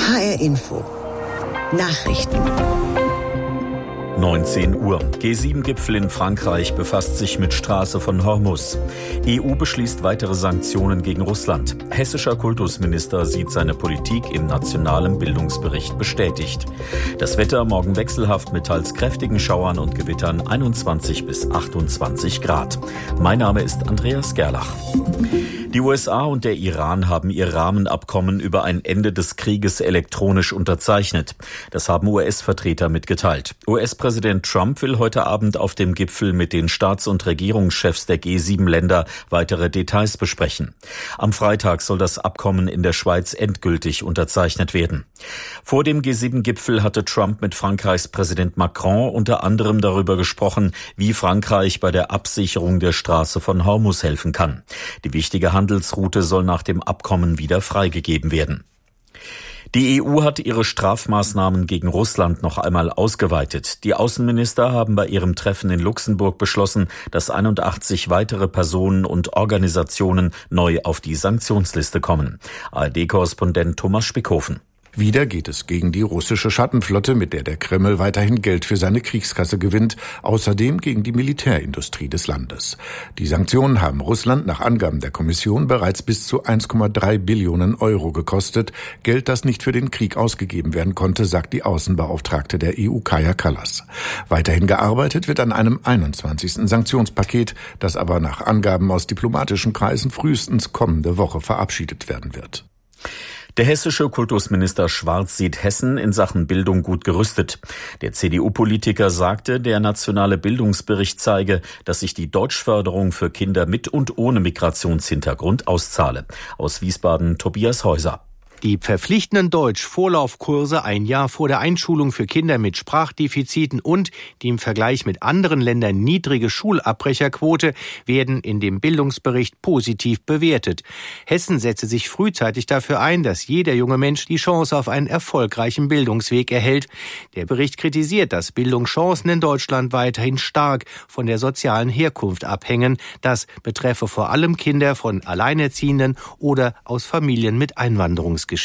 HR Info. Nachrichten. 19 Uhr. G7-Gipfel in Frankreich befasst sich mit Straße von Hormuz. EU beschließt weitere Sanktionen gegen Russland. Hessischer Kultusminister sieht seine Politik im nationalen Bildungsbericht bestätigt. Das Wetter morgen wechselhaft mit teils kräftigen Schauern und Gewittern 21 bis 28 Grad. Mein Name ist Andreas Gerlach. Die USA und der Iran haben ihr Rahmenabkommen über ein Ende des Krieges elektronisch unterzeichnet. Das haben US-Vertreter mitgeteilt. US-Präsident Trump will heute Abend auf dem Gipfel mit den Staats- und Regierungschefs der G7-Länder weitere Details besprechen. Am Freitag soll das Abkommen in der Schweiz endgültig unterzeichnet werden. Vor dem G7-Gipfel hatte Trump mit Frankreichs Präsident Macron unter anderem darüber gesprochen, wie Frankreich bei der Absicherung der Straße von Hormuz helfen kann. Die wichtige Handelsroute soll nach dem Abkommen wieder freigegeben werden. Die EU hat ihre Strafmaßnahmen gegen Russland noch einmal ausgeweitet. Die Außenminister haben bei ihrem Treffen in Luxemburg beschlossen, dass 81 weitere Personen und Organisationen neu auf die Sanktionsliste kommen. ARD-Korrespondent Thomas Spickhofen. Wieder geht es gegen die russische Schattenflotte, mit der der Kreml weiterhin Geld für seine Kriegskasse gewinnt, außerdem gegen die Militärindustrie des Landes. Die Sanktionen haben Russland nach Angaben der Kommission bereits bis zu 1,3 Billionen Euro gekostet, Geld, das nicht für den Krieg ausgegeben werden konnte, sagt die Außenbeauftragte der EU Kaja Kallas. Weiterhin gearbeitet wird an einem 21. Sanktionspaket, das aber nach Angaben aus diplomatischen Kreisen frühestens kommende Woche verabschiedet werden wird. Der hessische Kultusminister Schwarz sieht Hessen in Sachen Bildung gut gerüstet. Der CDU-Politiker sagte, der nationale Bildungsbericht zeige, dass sich die Deutschförderung für Kinder mit und ohne Migrationshintergrund auszahle. Aus Wiesbaden Tobias Häuser. Die verpflichtenden Deutsch-Vorlaufkurse ein Jahr vor der Einschulung für Kinder mit Sprachdefiziten und die im Vergleich mit anderen Ländern niedrige Schulabbrecherquote werden in dem Bildungsbericht positiv bewertet. Hessen setze sich frühzeitig dafür ein, dass jeder junge Mensch die Chance auf einen erfolgreichen Bildungsweg erhält. Der Bericht kritisiert, dass Bildungschancen in Deutschland weiterhin stark von der sozialen Herkunft abhängen. Das betreffe vor allem Kinder von Alleinerziehenden oder aus Familien mit Einwanderungsgeschichte.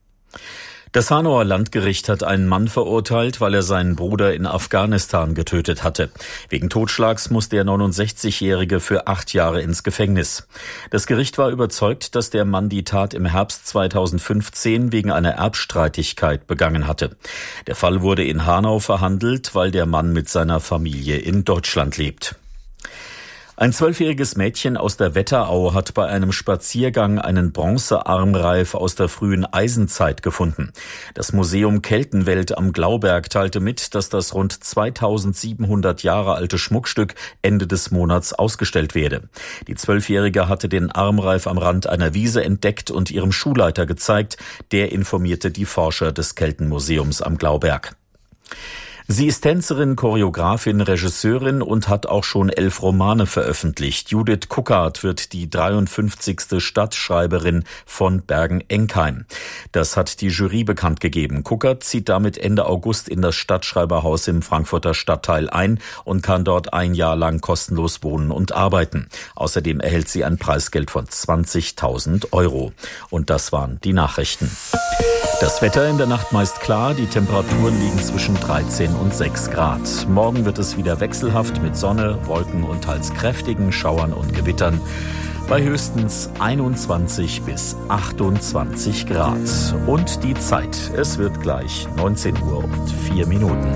Das Hanauer Landgericht hat einen Mann verurteilt, weil er seinen Bruder in Afghanistan getötet hatte. Wegen Totschlags muss der 69-Jährige für 8 Jahre ins Gefängnis. Das Gericht war überzeugt, dass der Mann die Tat im Herbst 2015 wegen einer Erbstreitigkeit begangen hatte. Der Fall wurde in Hanau verhandelt, weil der Mann mit seiner Familie in Deutschland lebt. Ein 12-jähriges Mädchen aus der Wetterau hat bei einem Spaziergang einen Bronzearmreif aus der frühen Eisenzeit gefunden. Das Museum Keltenwelt am Glauberg teilte mit, dass das rund 2700 Jahre alte Schmuckstück Ende des Monats ausgestellt werde. Die 12-Jährige hatte den Armreif am Rand einer Wiese entdeckt und ihrem Schulleiter gezeigt. Der informierte die Forscher des Keltenmuseums am Glauberg. Sie ist Tänzerin, Choreografin, Regisseurin und hat auch schon 11 Romane veröffentlicht. Judith Kuckart wird die 53. Stadtschreiberin von Bergen-Enkheim. Das hat die Jury bekannt gegeben. Kuckart zieht damit Ende August in das Stadtschreiberhaus im Frankfurter Stadtteil ein und kann dort 1 Jahr lang kostenlos wohnen und arbeiten. Außerdem erhält sie ein Preisgeld von 20.000 Euro. Und das waren die Nachrichten. Das Wetter in der Nacht meist klar, die Temperaturen liegen zwischen 13 und 6 Grad. Morgen wird es wieder wechselhaft mit Sonne, Wolken und teils kräftigen Schauern und Gewittern bei höchstens 21 bis 28 Grad. Und die Zeit, es wird gleich 19 Uhr und 4 Minuten.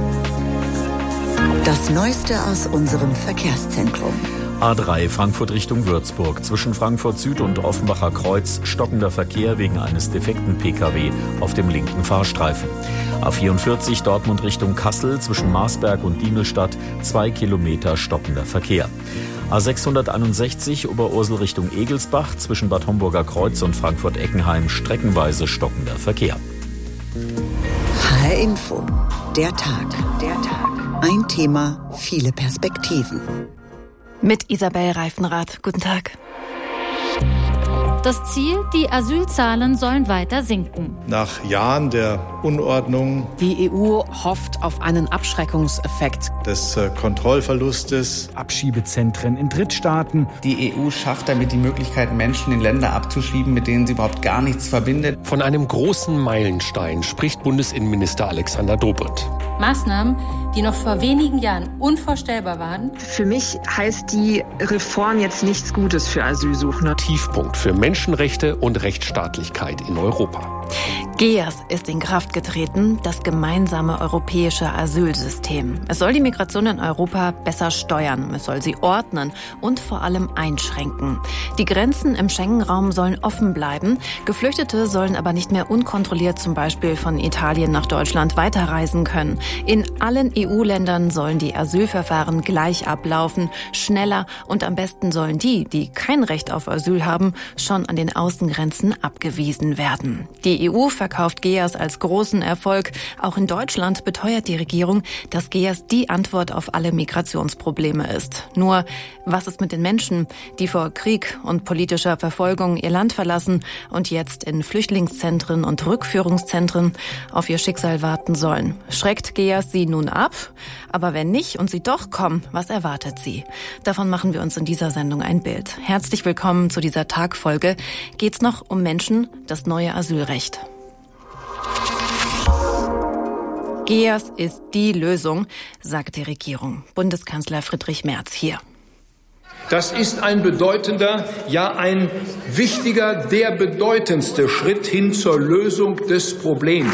Das Neueste aus unserem Verkehrszentrum. A3 Frankfurt Richtung Würzburg. Zwischen Frankfurt Süd und Offenbacher Kreuz stockender Verkehr wegen eines defekten Pkw auf dem linken Fahrstreifen. A44 Dortmund Richtung Kassel zwischen Marsberg und Diemelstadt 2 Kilometer stockender Verkehr. A661 Oberursel Richtung Egelsbach zwischen Bad Homburger Kreuz und Frankfurt-Eckenheim streckenweise stockender Verkehr. HR Info. Der Tag. Ein Thema, viele Perspektiven. Mit Isabel Reifenrath. Guten Tag. Das Ziel, die Asylzahlen sollen weiter sinken. Nach Jahren der Unordnung, die EU hofft auf einen Abschreckungseffekt, des Kontrollverlustes, Abschiebezentren in Drittstaaten. Die EU schafft damit die Möglichkeit, Menschen in Länder abzuschieben, mit denen sie überhaupt gar nichts verbindet. Von einem großen Meilenstein spricht Bundesinnenminister Alexander Dobrindt. Maßnahmen, die noch vor wenigen Jahren unvorstellbar waren. Für mich heißt die Reform jetzt nichts Gutes für Asylsuchende. Tiefpunkt für Menschenrechte und Rechtsstaatlichkeit in Europa. GEAS ist in Kraft getreten, das gemeinsame europäische Asylsystem. Es soll die Migration in Europa besser steuern, es soll sie ordnen und vor allem einschränken. Die Grenzen im Schengen-Raum sollen offen bleiben, Geflüchtete sollen aber nicht mehr unkontrolliert zum Beispiel von Italien nach Deutschland weiterreisen können. In allen EU-Ländern sollen die Asylverfahren gleich ablaufen, schneller und am besten sollen die, die kein Recht auf Asyl haben, schon an den Außengrenzen abgewiesen werden. Die EU verkauft GEAS als großen Erfolg. Auch in Deutschland beteuert die Regierung, dass GEAS die Antwort auf alle Migrationsprobleme ist. Nur, was ist mit den Menschen, die vor Krieg und politischer Verfolgung ihr Land verlassen und jetzt in Flüchtlingszentren und Rückführungszentren auf ihr Schicksal warten sollen? Schreckt GEAS sie nun ab? Aber wenn nicht und sie doch kommen, was erwartet sie? Davon machen wir uns in dieser Sendung ein Bild. Herzlich willkommen zu dieser Tagfolge. Geht's noch um Menschen, das neue Asylrecht. GEAS ist die Lösung, sagt die Regierung. Bundeskanzler Friedrich Merz hier. Das ist ein bedeutender, ja ein wichtiger, der bedeutendste Schritt hin zur Lösung des Problems.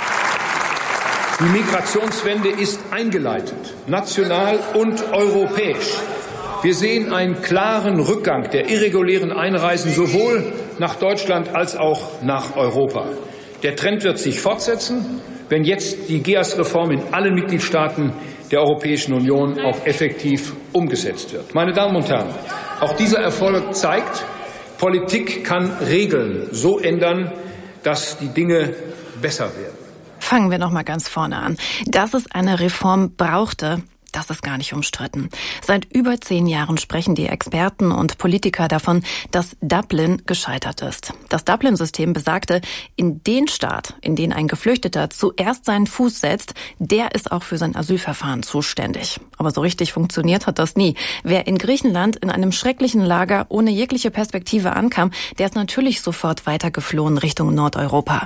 Die Migrationswende ist eingeleitet, national und europäisch. Wir sehen einen klaren Rückgang der irregulären Einreisen sowohl nach Deutschland als auch nach Europa. Der Trend wird sich fortsetzen, wenn jetzt die GEAS-Reform in allen Mitgliedstaaten der Europäischen Union auch effektiv umgesetzt wird. Meine Damen und Herren, auch dieser Erfolg zeigt, Politik kann Regeln so ändern, dass die Dinge besser werden. Fangen wir noch mal ganz vorne an. Dass es eine Reform brauchte, das ist gar nicht umstritten. Seit über 10 Jahren sprechen die Experten und Politiker davon, dass Dublin gescheitert ist. Das Dublin-System besagte, in den Staat, in den ein Geflüchteter zuerst seinen Fuß setzt, der ist auch für sein Asylverfahren zuständig. Aber so richtig funktioniert hat das nie. Wer in Griechenland in einem schrecklichen Lager ohne jegliche Perspektive ankam, der ist natürlich sofort weitergeflohen Richtung Nordeuropa.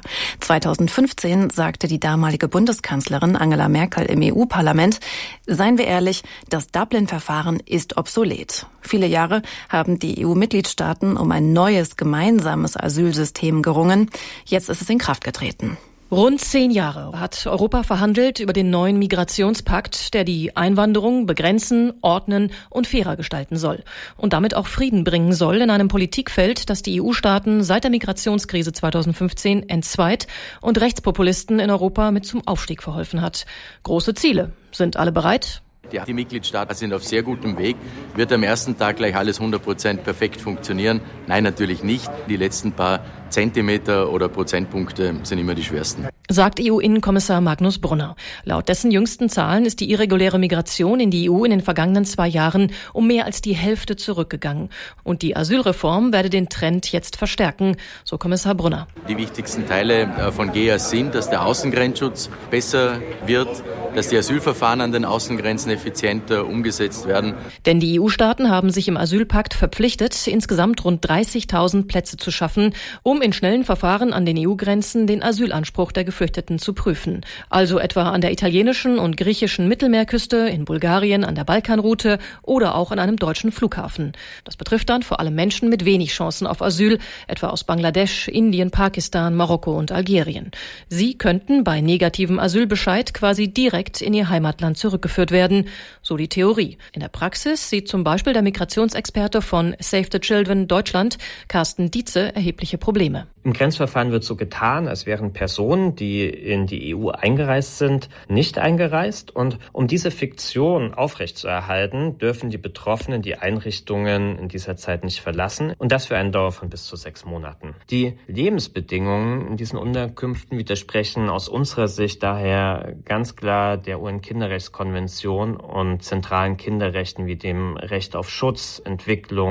2015 sagte die damalige Bundeskanzlerin Angela Merkel im EU-Parlament, seien wir ehrlich, das Dublin-Verfahren ist obsolet. Viele Jahre haben die EU-Mitgliedstaaten um ein neues gemeinsames Asylsystem gerungen. Jetzt ist es in Kraft getreten. Rund 10 Jahre hat Europa verhandelt über den neuen Migrationspakt, der die Einwanderung begrenzen, ordnen und fairer gestalten soll. Und damit auch Frieden bringen soll in einem Politikfeld, das die EU-Staaten seit der Migrationskrise 2015 entzweit und Rechtspopulisten in Europa mit zum Aufstieg verholfen hat. Große Ziele. Sind alle bereit? Die Mitgliedstaaten sind auf sehr gutem Weg. Wird am ersten Tag gleich alles 100% perfekt funktionieren? Nein, natürlich nicht. Die letzten paar Zentimeter oder Prozentpunkte sind immer die schwersten. Sagt EU-Innenkommissar Magnus Brunner. Laut dessen jüngsten Zahlen ist die irreguläre Migration in die EU in den vergangenen 2 Jahren um mehr als die Hälfte zurückgegangen. Und die Asylreform werde den Trend jetzt verstärken, so Kommissar Brunner. Die wichtigsten Teile von GEAS sind, dass der Außengrenzschutz besser wird, dass die Asylverfahren an den Außengrenzen effizienter umgesetzt werden. Denn die EU-Staaten haben sich im Asylpakt verpflichtet, insgesamt rund 30.000 Plätze zu schaffen, um in schnellen Verfahren an den EU-Grenzen den Asylanspruch der Geflüchteten zu prüfen. Also etwa an der italienischen und griechischen Mittelmeerküste, in Bulgarien, an der Balkanroute oder auch an einem deutschen Flughafen. Das betrifft dann vor allem Menschen mit wenig Chancen auf Asyl, etwa aus Bangladesch, Indien, Pakistan, Marokko und Algerien. Sie könnten bei negativem Asylbescheid quasi direkt in ihr Heimatland zurückgeführt werden, so die Theorie. In der Praxis sieht zum Beispiel der Migrationsexperte von Save the Children Deutschland, Carsten Dietze, erhebliche Probleme. Im Grenzverfahren wird so getan, als wären Personen, die in die EU eingereist sind, nicht eingereist. Und um diese Fiktion aufrechtzuerhalten, dürfen die Betroffenen die Einrichtungen in dieser Zeit nicht verlassen. Und das für eine Dauer von bis zu 6 Monaten. Die Lebensbedingungen in diesen Unterkünften widersprechen aus unserer Sicht daher ganz klar der UN-Kinderrechtskonvention und zentralen Kinderrechten wie dem Recht auf Schutz, Entwicklung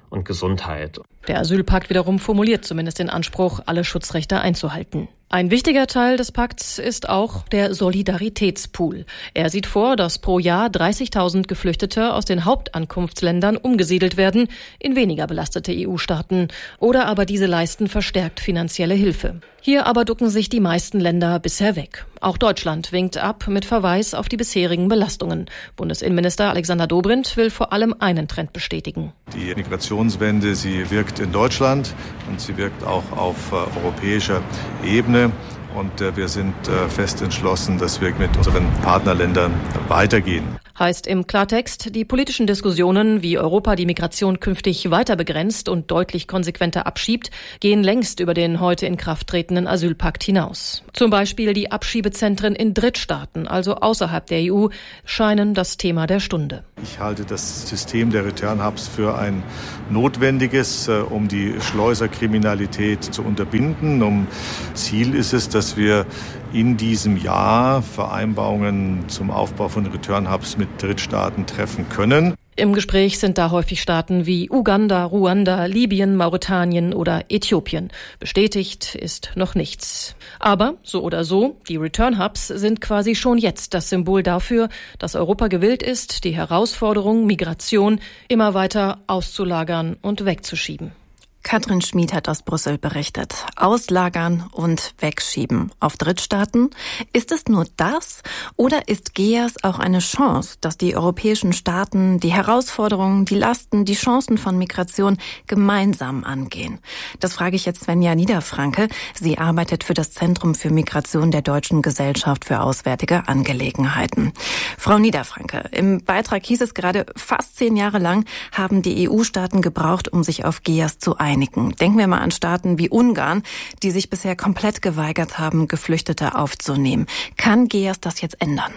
und Gesundheit. Der Asylpakt wiederum formuliert zumindest den Anspruch, alle Schutzrechte einzuhalten. Ein wichtiger Teil des Pakts ist auch der Solidaritätspool. Er sieht vor, dass pro Jahr 30.000 Geflüchtete aus den Hauptankunftsländern umgesiedelt werden in weniger belastete EU-Staaten. Oder aber diese leisten verstärkt finanzielle Hilfe. Hier aber ducken sich die meisten Länder bisher weg. Auch Deutschland winkt ab mit Verweis auf die bisherigen Belastungen. Bundesinnenminister Alexander Dobrindt will vor allem einen Trend bestätigen. Die Migrationswende, sie wirkt in Deutschland und sie wirkt auch auf europäischer Ebene. Und wir sind fest entschlossen, dass wir mit unseren Partnerländern weitergehen. Heißt im Klartext, die politischen Diskussionen, wie Europa die Migration künftig weiter begrenzt und deutlich konsequenter abschiebt, gehen längst über den heute in Kraft tretenden Asylpakt hinaus. Zum Beispiel die Abschiebezentren in Drittstaaten, also außerhalb der EU, scheinen das Thema der Stunde. Ich halte das System der Return Hubs für ein notwendiges, um die Schleuserkriminalität zu unterbinden. Ziel ist es, dass wir in diesem Jahr Vereinbarungen zum Aufbau von Return Hubs mit Drittstaaten treffen können. Im Gespräch sind da häufig Staaten wie Uganda, Ruanda, Libyen, Mauretanien oder Äthiopien. Bestätigt ist noch nichts. Aber so oder so, die Return Hubs sind quasi schon jetzt das Symbol dafür, dass Europa gewillt ist, die Herausforderung Migration immer weiter auszulagern und wegzuschieben. Katrin Schmid hat aus Brüssel berichtet. Auslagern und wegschieben auf Drittstaaten. Ist es nur das oder ist GEAS auch eine Chance, dass die europäischen Staaten die Herausforderungen, die Lasten, die Chancen von Migration gemeinsam angehen? Das frage ich jetzt Svenja Niederfranke. Sie arbeitet für das Zentrum für Migration der Deutschen Gesellschaft für Auswärtige Angelegenheiten. Frau Niederfranke, im Beitrag hieß es gerade, fast 10 Jahre lang haben die EU-Staaten gebraucht, um sich auf GEAS zu einigen. Denken wir mal an Staaten wie Ungarn, die sich bisher komplett geweigert haben, Geflüchtete aufzunehmen. Kann GEAS das jetzt ändern?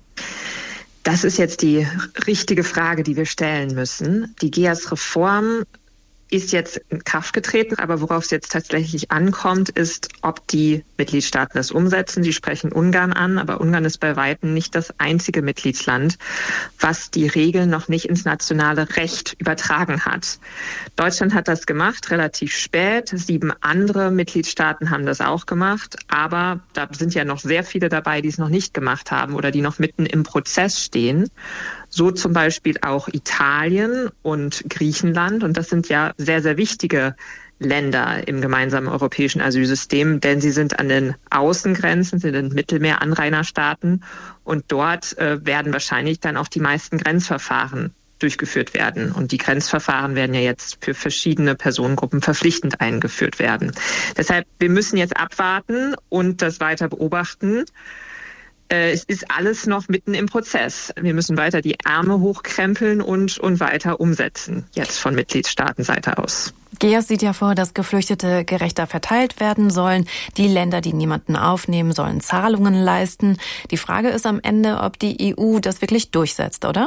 Das ist jetzt die richtige Frage, die wir stellen müssen. Die GEAS-Reform ist jetzt in Kraft getreten, aber worauf es jetzt tatsächlich ankommt, ist, ob die Mitgliedstaaten das umsetzen. Sie sprechen Ungarn an, aber Ungarn ist bei weitem nicht das einzige Mitgliedsland, was die Regeln noch nicht ins nationale Recht übertragen hat. Deutschland hat das gemacht, relativ spät. 7 andere Mitgliedstaaten haben das auch gemacht, aber da sind ja noch sehr viele dabei, die es noch nicht gemacht haben oder die noch mitten im Prozess stehen. So zum Beispiel auch Italien und Griechenland. Und das sind ja sehr, sehr wichtige Länder im gemeinsamen europäischen Asylsystem, denn sie sind an den Außengrenzen, sie sind Mittelmeer-Anrainerstaaten. Und dort werden wahrscheinlich dann auch die meisten Grenzverfahren durchgeführt werden. Und die Grenzverfahren werden ja jetzt für verschiedene Personengruppen verpflichtend eingeführt werden. Deshalb, wir müssen jetzt abwarten und das weiter beobachten. Es ist alles noch mitten im Prozess. Wir müssen weiter die Ärmel hochkrempeln und weiter umsetzen, jetzt von Mitgliedstaatenseite aus. GEAS sieht ja vor, dass Geflüchtete gerechter verteilt werden sollen. Die Länder, die niemanden aufnehmen, sollen Zahlungen leisten. Die Frage ist am Ende, ob die EU das wirklich durchsetzt, oder?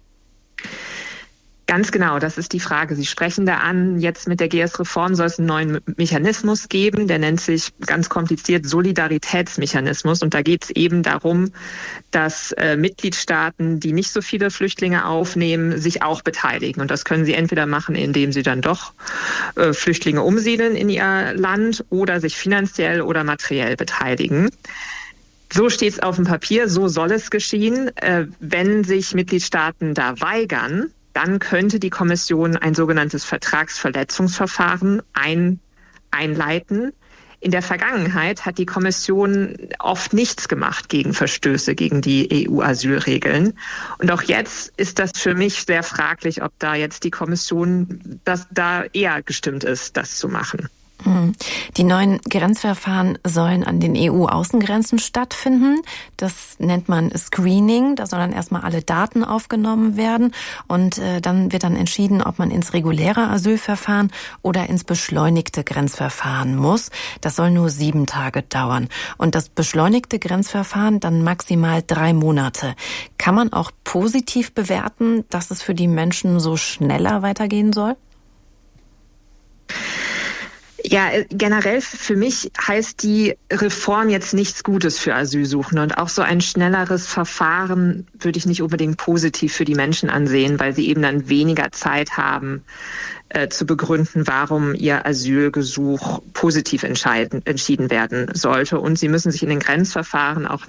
Ganz genau, das ist die Frage. Sie sprechen da an, jetzt mit der GEAS-Reform soll es einen neuen Mechanismus geben, der nennt sich ganz kompliziert Solidaritätsmechanismus. Und da geht es eben darum, dass Mitgliedstaaten, die nicht so viele Flüchtlinge aufnehmen, sich auch beteiligen. Und das können sie entweder machen, indem sie dann doch Flüchtlinge umsiedeln in ihr Land oder sich finanziell oder materiell beteiligen. So steht es auf dem Papier, so soll es geschehen. Wenn sich Mitgliedstaaten da weigern, dann könnte die Kommission ein sogenanntes Vertragsverletzungsverfahren einleiten. In der Vergangenheit hat die Kommission oft nichts gemacht gegen Verstöße gegen die EU-Asylregeln. Und auch jetzt ist das für mich sehr fraglich, ob da jetzt die Kommission da eher gestimmt ist, das zu machen. Die neuen Grenzverfahren sollen an den EU-Außengrenzen stattfinden. Das nennt man Screening. Da sollen dann erstmal alle Daten aufgenommen werden. Und dann wird dann entschieden, ob man ins reguläre Asylverfahren oder ins beschleunigte Grenzverfahren muss. Das soll nur 7 Tage dauern. Und das beschleunigte Grenzverfahren dann maximal 3 Monate. Kann man auch positiv bewerten, dass es für die Menschen so schneller weitergehen soll? Ja, generell für mich heißt die Reform jetzt nichts Gutes für Asylsuchende. Und auch so ein schnelleres Verfahren würde ich nicht unbedingt positiv für die Menschen ansehen, weil sie eben dann weniger Zeit haben, zu begründen, warum ihr Asylgesuch positiv entschieden werden sollte. Und sie müssen sich in den Grenzverfahren auch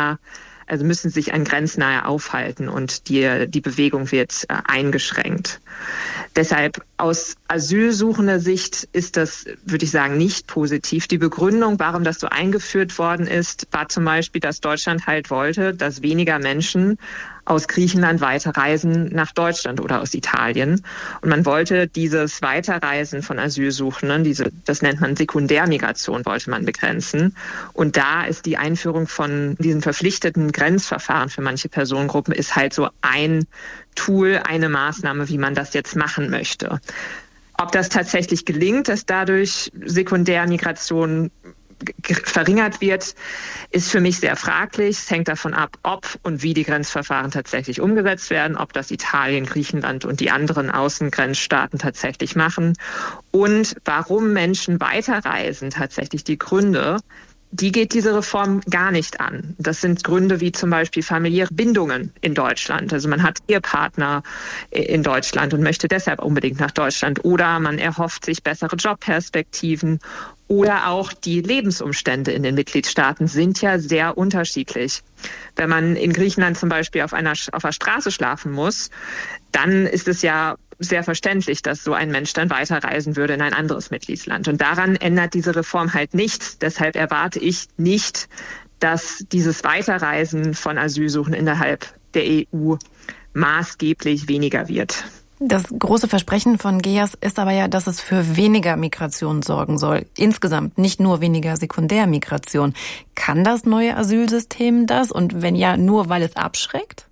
müssen sich an grenznahe aufhalten und die Bewegung wird eingeschränkt. Deshalb aus asylsuchender Sicht ist das, würde ich sagen, nicht positiv. Die Begründung, warum das so eingeführt worden ist, war zum Beispiel, dass Deutschland halt wollte, dass weniger Menschen aus Griechenland weiterreisen nach Deutschland oder aus Italien. Und man wollte dieses Weiterreisen von Asylsuchenden, das nennt man Sekundärmigration, wollte man begrenzen. Und da ist die Einführung von diesen verpflichteten Grenzverfahren für manche Personengruppen ist halt so ein Tool, eine Maßnahme, wie man das jetzt machen möchte. Ob das tatsächlich gelingt, dass dadurch Sekundärmigration verringert wird, ist für mich sehr fraglich. Es hängt davon ab, ob und wie die Grenzverfahren tatsächlich umgesetzt werden, ob das Italien, Griechenland und die anderen Außengrenzstaaten tatsächlich machen und warum Menschen weiterreisen, tatsächlich die Gründe. Die geht diese Reform gar nicht an. Das sind Gründe wie zum Beispiel familiäre Bindungen in Deutschland. Also man hat Ehepartner in Deutschland und möchte deshalb unbedingt nach Deutschland. Oder man erhofft sich bessere Jobperspektiven. Oder auch die Lebensumstände in den Mitgliedstaaten sind ja sehr unterschiedlich. Wenn man in Griechenland zum Beispiel auf der Straße schlafen muss, dann ist es ja sehr verständlich, dass so ein Mensch dann weiterreisen würde in ein anderes Mitgliedsland. Und daran ändert diese Reform halt nichts. Deshalb erwarte ich nicht, dass dieses Weiterreisen von Asylsuchenden innerhalb der EU maßgeblich weniger wird. Das große Versprechen von GEAS ist aber ja, dass es für weniger Migration sorgen soll. Insgesamt, nicht nur weniger Sekundärmigration. Kann das neue Asylsystem das? Und wenn ja, nur weil es abschreckt?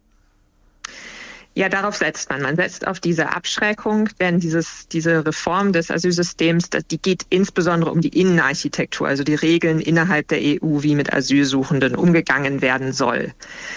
Ja, darauf setzt man. Man setzt auf diese Abschreckung, denn diese Reform des Asylsystems, die geht insbesondere um die Innenarchitektur, also die Regeln innerhalb der EU, wie mit Asylsuchenden umgegangen werden soll.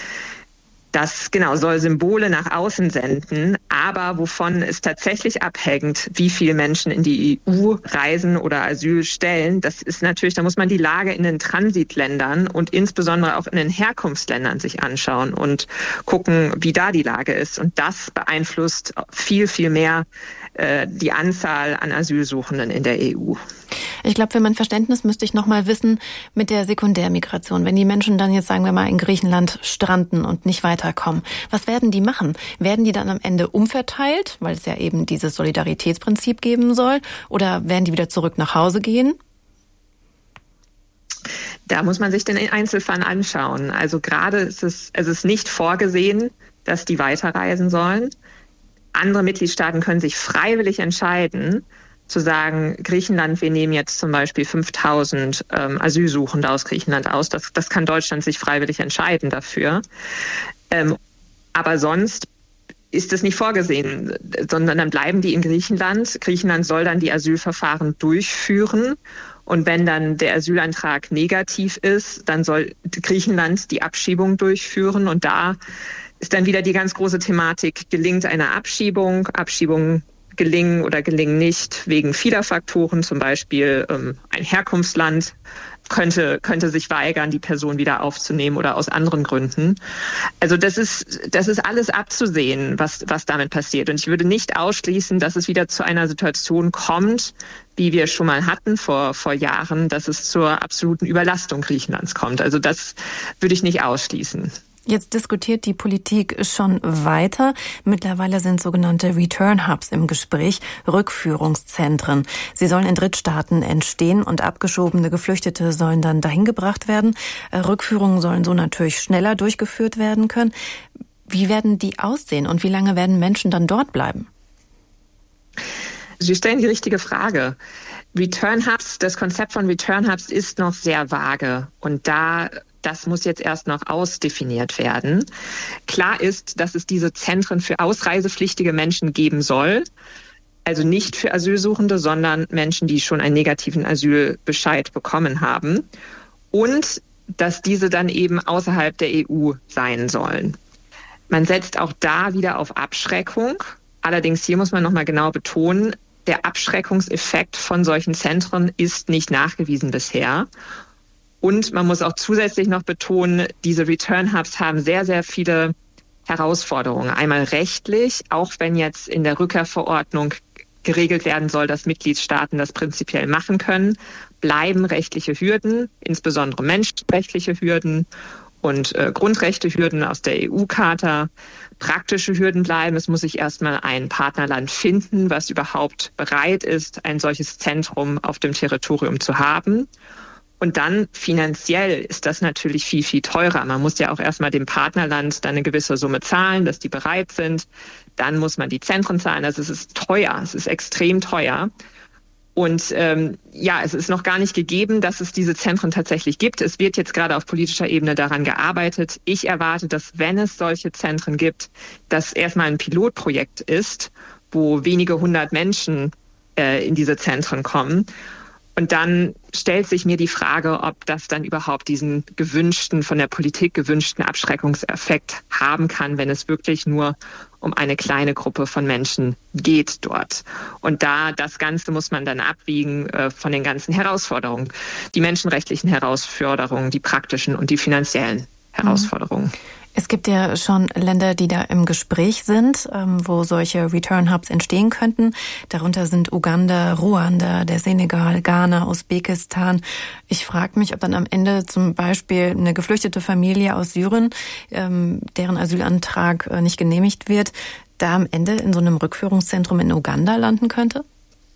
Das soll Symbole nach außen senden, aber wovon es tatsächlich abhängt, wie viele Menschen in die EU reisen oder Asyl stellen, das ist natürlich, da muss man die Lage in den Transitländern und insbesondere auch in den Herkunftsländern sich anschauen und gucken, wie da die Lage ist. Und das beeinflusst viel, viel mehr die Anzahl an Asylsuchenden in der EU. Ich glaube, für mein Verständnis müsste ich noch mal wissen mit der Sekundärmigration. Wenn die Menschen dann jetzt, sagen wir mal, in Griechenland stranden und nicht weiterkommen, was werden die machen? Werden die dann am Ende umverteilt, weil es ja eben dieses Solidaritätsprinzip geben soll? Oder werden die wieder zurück nach Hause gehen? Da muss man sich den Einzelfall anschauen. Also gerade ist es nicht vorgesehen, dass die weiterreisen sollen. Andere Mitgliedstaaten können sich freiwillig entscheiden, zu sagen, Griechenland, wir nehmen jetzt zum Beispiel 5.000 Asylsuchende aus Griechenland aus. Das kann Deutschland sich freiwillig entscheiden dafür. Aber sonst ist es nicht vorgesehen, sondern dann bleiben die in Griechenland. Griechenland soll dann die Asylverfahren durchführen. Und wenn dann der Asylantrag negativ ist, dann soll Griechenland die Abschiebung durchführen. Und da ist dann wieder die ganz große Thematik, gelingt eine Abschiebung? Abschiebungen gelingen oder gelingen nicht wegen vieler Faktoren, zum Beispiel ein Herkunftsland könnte sich weigern, die Person wieder aufzunehmen oder aus anderen Gründen. Also das ist alles abzusehen, was damit passiert. Und ich würde nicht ausschließen, dass es wieder zu einer Situation kommt, wie wir schon mal hatten vor Jahren, dass es zur absoluten Überlastung Griechenlands kommt. Also das würde ich nicht ausschließen. Jetzt diskutiert die Politik schon weiter. Mittlerweile sind sogenannte Return Hubs im Gespräch, Rückführungszentren. Sie sollen in Drittstaaten entstehen und abgeschobene Geflüchtete sollen dann dahin gebracht werden. Rückführungen sollen so natürlich schneller durchgeführt werden können. Wie werden die aussehen und wie lange werden Menschen dann dort bleiben? Sie stellen die richtige Frage. Return Hubs, das Konzept von Return Hubs ist noch sehr vage und das muss jetzt erst noch ausdefiniert werden. Klar ist, dass es diese Zentren für ausreisepflichtige Menschen geben soll. Also nicht für Asylsuchende, sondern Menschen, die schon einen negativen Asylbescheid bekommen haben. Und dass diese dann eben außerhalb der EU sein sollen. Man setzt auch da wieder auf Abschreckung. Allerdings hier muss man nochmal genau betonen, der Abschreckungseffekt von solchen Zentren ist nicht nachgewiesen bisher. Und man muss auch zusätzlich noch betonen, diese Return Hubs haben sehr, sehr viele Herausforderungen. Einmal rechtlich, auch wenn jetzt in der Rückkehrverordnung geregelt werden soll, dass Mitgliedstaaten das prinzipiell machen können, bleiben rechtliche Hürden, insbesondere menschenrechtliche Hürden und Grundrechtehürden aus der EU-Charta. Praktische Hürden bleiben. Es muss sich erstmal ein Partnerland finden, was überhaupt bereit ist, ein solches Zentrum auf dem Territorium zu haben. Und dann finanziell ist das natürlich viel, viel teurer. Man muss ja auch erstmal dem Partnerland dann eine gewisse Summe zahlen, dass die bereit sind. Dann muss man die Zentren zahlen. Also es ist teuer, es ist extrem teuer. Und es ist noch gar nicht gegeben, dass es diese Zentren tatsächlich gibt. Es wird jetzt gerade auf politischer Ebene daran gearbeitet. Ich erwarte, dass, wenn es solche Zentren gibt, das erstmal ein Pilotprojekt ist, wo wenige hundert Menschen in diese Zentren kommen. Und dann stellt sich mir die Frage, ob das dann überhaupt diesen von der Politik gewünschten Abschreckungseffekt haben kann, wenn es wirklich nur um eine kleine Gruppe von Menschen geht dort. Und das Ganze muss man dann abwiegen von den ganzen Herausforderungen, die menschenrechtlichen Herausforderungen, die praktischen und die finanziellen Herausforderungen. Es gibt ja schon Länder, die da im Gespräch sind, wo solche Return Hubs entstehen könnten. Darunter sind Uganda, Ruanda, der Senegal, Ghana, Usbekistan. Ich frage mich, ob dann am Ende zum Beispiel eine geflüchtete Familie aus Syrien, deren Asylantrag nicht genehmigt wird, da am Ende in so einem Rückführungszentrum in Uganda landen könnte?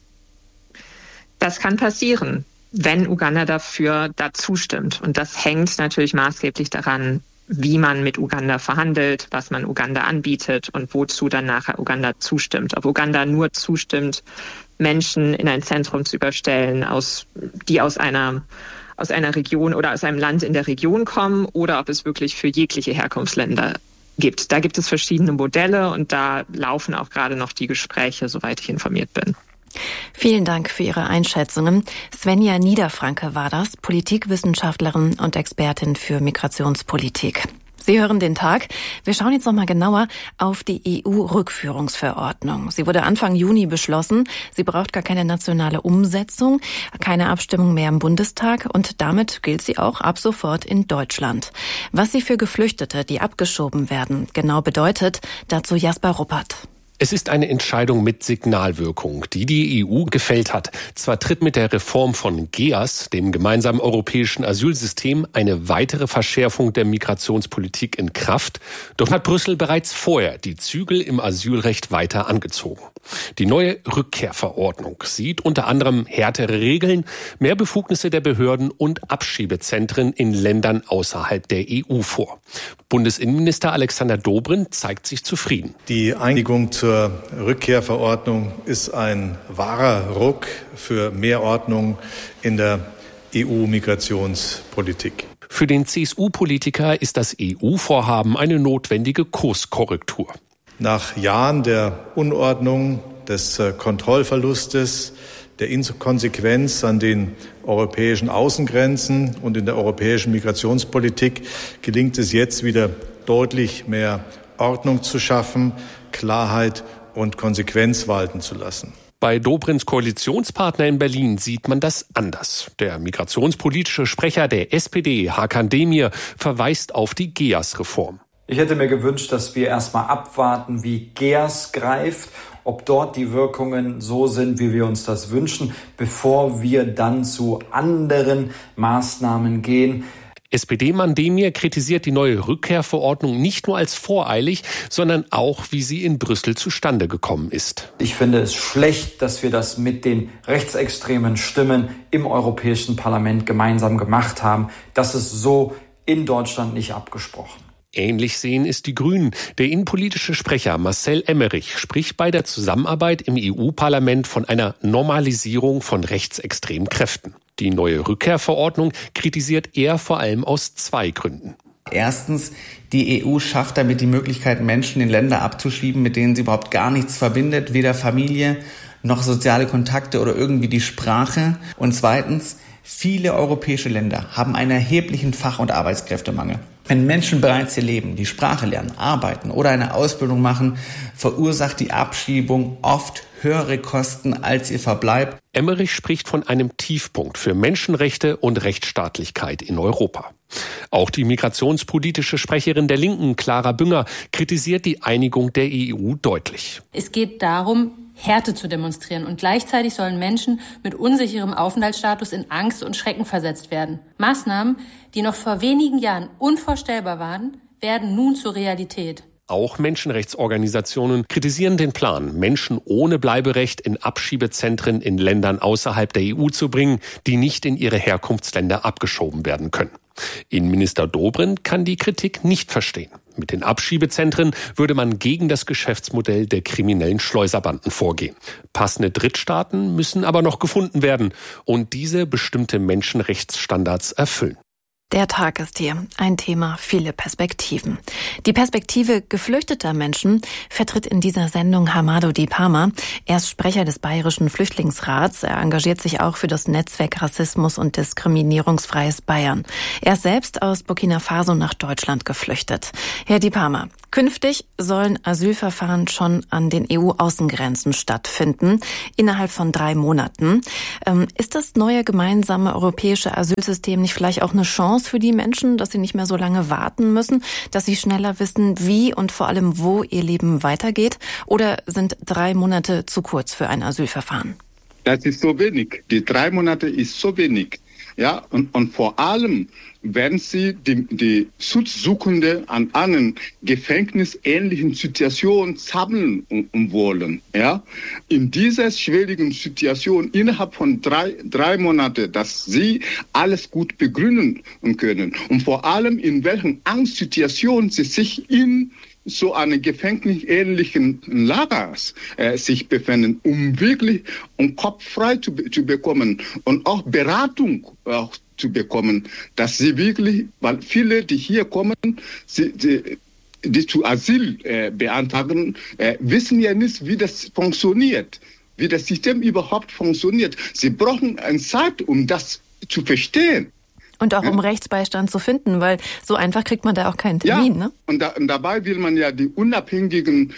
Das kann passieren, wenn Uganda dafür zustimmt. Und das hängt natürlich maßgeblich daran, wie man mit Uganda verhandelt, was man Uganda anbietet und wozu dann nachher Uganda zustimmt. Ob Uganda nur zustimmt, Menschen in ein Zentrum zu überstellen, die aus einer Region oder aus einem Land in der Region kommen, oder ob es wirklich für jegliche Herkunftsländer gibt. Da gibt es verschiedene Modelle und da laufen auch gerade noch die Gespräche, soweit ich informiert bin. Vielen Dank für Ihre Einschätzungen. Svenja Niederfranke war das, Politikwissenschaftlerin und Expertin für Migrationspolitik. Sie hören den Tag. Wir schauen jetzt noch mal genauer auf die EU-Rückführungsverordnung. Sie wurde Anfang Juni beschlossen. Sie braucht gar keine nationale Umsetzung, keine Abstimmung mehr im Bundestag und damit gilt sie auch ab sofort in Deutschland. Was sie für Geflüchtete, die abgeschoben werden, genau bedeutet, dazu Jasper Ruppert. Es ist eine Entscheidung mit Signalwirkung, die die EU gefällt hat. Zwar tritt mit der Reform von GEAS, dem gemeinsamen europäischen Asylsystem, eine weitere Verschärfung der Migrationspolitik in Kraft, doch hat Brüssel bereits vorher die Zügel im Asylrecht weiter angezogen. Die neue Rückkehrverordnung sieht unter anderem härtere Regeln, mehr Befugnisse der Behörden und Abschiebezentren in Ländern außerhalb der EU vor. Bundesinnenminister Alexander Dobrindt zeigt sich zufrieden. Die Einigung zur Rückkehrverordnung ist ein wahrer Ruck für mehr Ordnung in der EU-Migrationspolitik. Für den CSU-Politiker ist das EU-Vorhaben eine notwendige Kurskorrektur. Nach Jahren der Unordnung, des Kontrollverlustes, der Inkonsequenz an den europäischen Außengrenzen und in der europäischen Migrationspolitik gelingt es jetzt wieder deutlich mehr Ordnung zu schaffen, Klarheit und Konsequenz walten zu lassen. Bei Dobrindts Koalitionspartner in Berlin sieht man das anders. Der migrationspolitische Sprecher der SPD, Hakan Demir, verweist auf die GEAS-Reform. Ich hätte mir gewünscht, dass wir erstmal abwarten, wie GEAS greift, ob dort die Wirkungen so sind, wie wir uns das wünschen, bevor wir dann zu anderen Maßnahmen gehen. SPD-Mann Demir kritisiert die neue Rückkehrverordnung nicht nur als voreilig, sondern auch, wie sie in Brüssel zustande gekommen ist. Ich finde es schlecht, dass wir das mit den rechtsextremen Stimmen im Europäischen Parlament gemeinsam gemacht haben. Das ist so in Deutschland nicht abgesprochen. Ähnlich sehen es die Grünen. Der innenpolitische Sprecher Marcel Emmerich spricht bei der Zusammenarbeit im EU-Parlament von einer Normalisierung von rechtsextremen Kräften. Die neue Rückkehrverordnung kritisiert er vor allem aus zwei Gründen. Erstens, die EU schafft damit die Möglichkeit, Menschen in Länder abzuschieben, mit denen sie überhaupt gar nichts verbindet, weder Familie noch soziale Kontakte oder irgendwie die Sprache. Und zweitens Viele europäische Länder haben einen erheblichen Fach- und Arbeitskräftemangel. Wenn Menschen bereits hier leben, die Sprache lernen, arbeiten oder eine Ausbildung machen, verursacht die Abschiebung oft höhere Kosten als ihr Verbleib. Emmerich spricht von einem Tiefpunkt für Menschenrechte und Rechtsstaatlichkeit in Europa. Auch die migrationspolitische Sprecherin der Linken, Clara Bünger, kritisiert die Einigung der EU deutlich. Es geht darum, Härte zu demonstrieren und gleichzeitig sollen Menschen mit unsicherem Aufenthaltsstatus in Angst und Schrecken versetzt werden. Maßnahmen, die noch vor wenigen Jahren unvorstellbar waren, werden nun zur Realität. Auch Menschenrechtsorganisationen kritisieren den Plan, Menschen ohne Bleiberecht in Abschiebezentren in Ländern außerhalb der EU zu bringen, die nicht in ihre Herkunftsländer abgeschoben werden können. Innenminister Dobrindt kann die Kritik nicht verstehen. Mit den Abschiebezentren würde man gegen das Geschäftsmodell der kriminellen Schleuserbanden vorgehen. Passende Drittstaaten müssen aber noch gefunden werden und diese bestimmte Menschenrechtsstandards erfüllen. Der Tag ist hier. Ein Thema, viele Perspektiven. Die Perspektive geflüchteter Menschen vertritt in dieser Sendung Hamado Dipama. Er ist Sprecher des Bayerischen Flüchtlingsrats. Er engagiert sich auch für das Netzwerk Rassismus und Diskriminierungsfreies Bayern. Er ist selbst aus Burkina Faso nach Deutschland geflüchtet. Herr Dipama, künftig sollen Asylverfahren schon an den EU-Außengrenzen stattfinden, innerhalb von 3 Monaten. Ist das neue gemeinsame europäische Asylsystem nicht vielleicht auch eine Chance für die Menschen, dass sie nicht mehr so lange warten müssen, dass sie schneller wissen, wie und vor allem wo ihr Leben weitergeht? Oder sind 3 Monate zu kurz für ein Asylverfahren? Das ist so wenig. Die 3 Monate ist so wenig. Ja, und vor allem, wenn Sie die Schutzsuchende an einer gefängnisähnlichen Situation sammeln wollen, ja, in dieser schwierigen Situation innerhalb von 3 Monaten, dass Sie alles gut begründen können und vor allem in welchen Angstsituationen Sie sich in so einen gefängnisähnlichen Lager sich befinden, um wirklich Kopf frei zu bekommen und auch Beratung zu bekommen, dass sie wirklich, weil viele, die hier kommen, die zu Asyl beantragen, wissen ja nicht, wie das funktioniert, wie das System überhaupt funktioniert. Sie brauchen eine Zeit, um das zu verstehen. Und auch um Rechtsbeistand zu finden, weil so einfach kriegt man da auch keinen Termin. Ja, ne? Und dabei will man ja die unabhängigen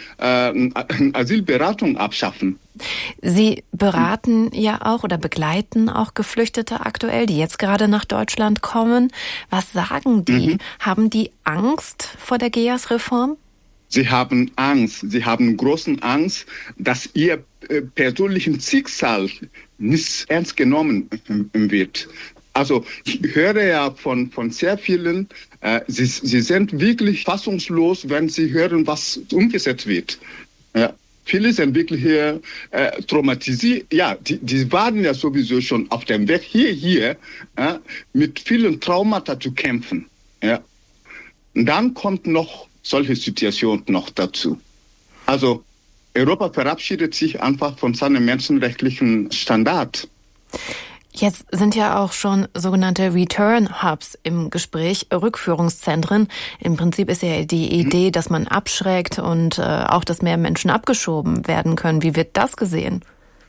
Asylberatung abschaffen. Sie beraten ja auch oder begleiten auch Geflüchtete aktuell, die jetzt gerade nach Deutschland kommen. Was sagen die? Haben die Angst vor der GEAS-Reform? Sie haben Angst. Sie haben großen Angst, dass ihr persönliches Schicksal nicht ernst genommen wird. Also ich höre ja von sehr vielen, sie sind wirklich fassungslos, wenn sie hören, was umgesetzt wird. Ja, viele sind wirklich hier traumatisiert. Ja, die waren ja sowieso schon auf dem Weg hier mit vielen Traumata zu kämpfen. Ja. Und dann kommt noch solche Situationen noch dazu. Also Europa verabschiedet sich einfach von seinem menschenrechtlichen Standard. Jetzt sind ja auch schon sogenannte Return-Hubs im Gespräch, Rückführungszentren. Im Prinzip ist ja die Idee, dass man abschreckt und auch, dass mehr Menschen abgeschoben werden können. Wie wird das gesehen?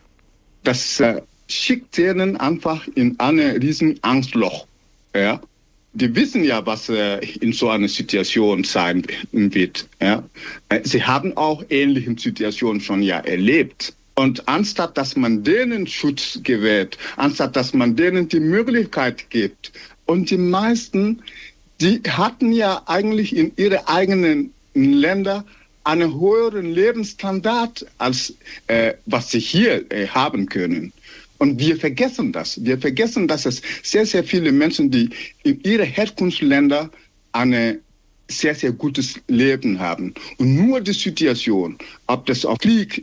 Das schickt denen einfach in ein riesen Angstloch. Ja? Die wissen ja, was in so einer Situation sein wird. Ja? Sie haben auch ähnliche Situationen schon ja erlebt. Und anstatt, dass man denen Schutz gewährt, anstatt, dass man denen die Möglichkeit gibt. Und die meisten, die hatten ja eigentlich in ihren eigenen Ländern einen höheren Lebensstandard, als was sie hier haben können. Und wir vergessen das. Wir vergessen, dass es sehr, sehr viele Menschen, die in ihren Herkunftsländern eine sehr, sehr gutes Leben haben. Und nur die Situation, ob das auf Krieg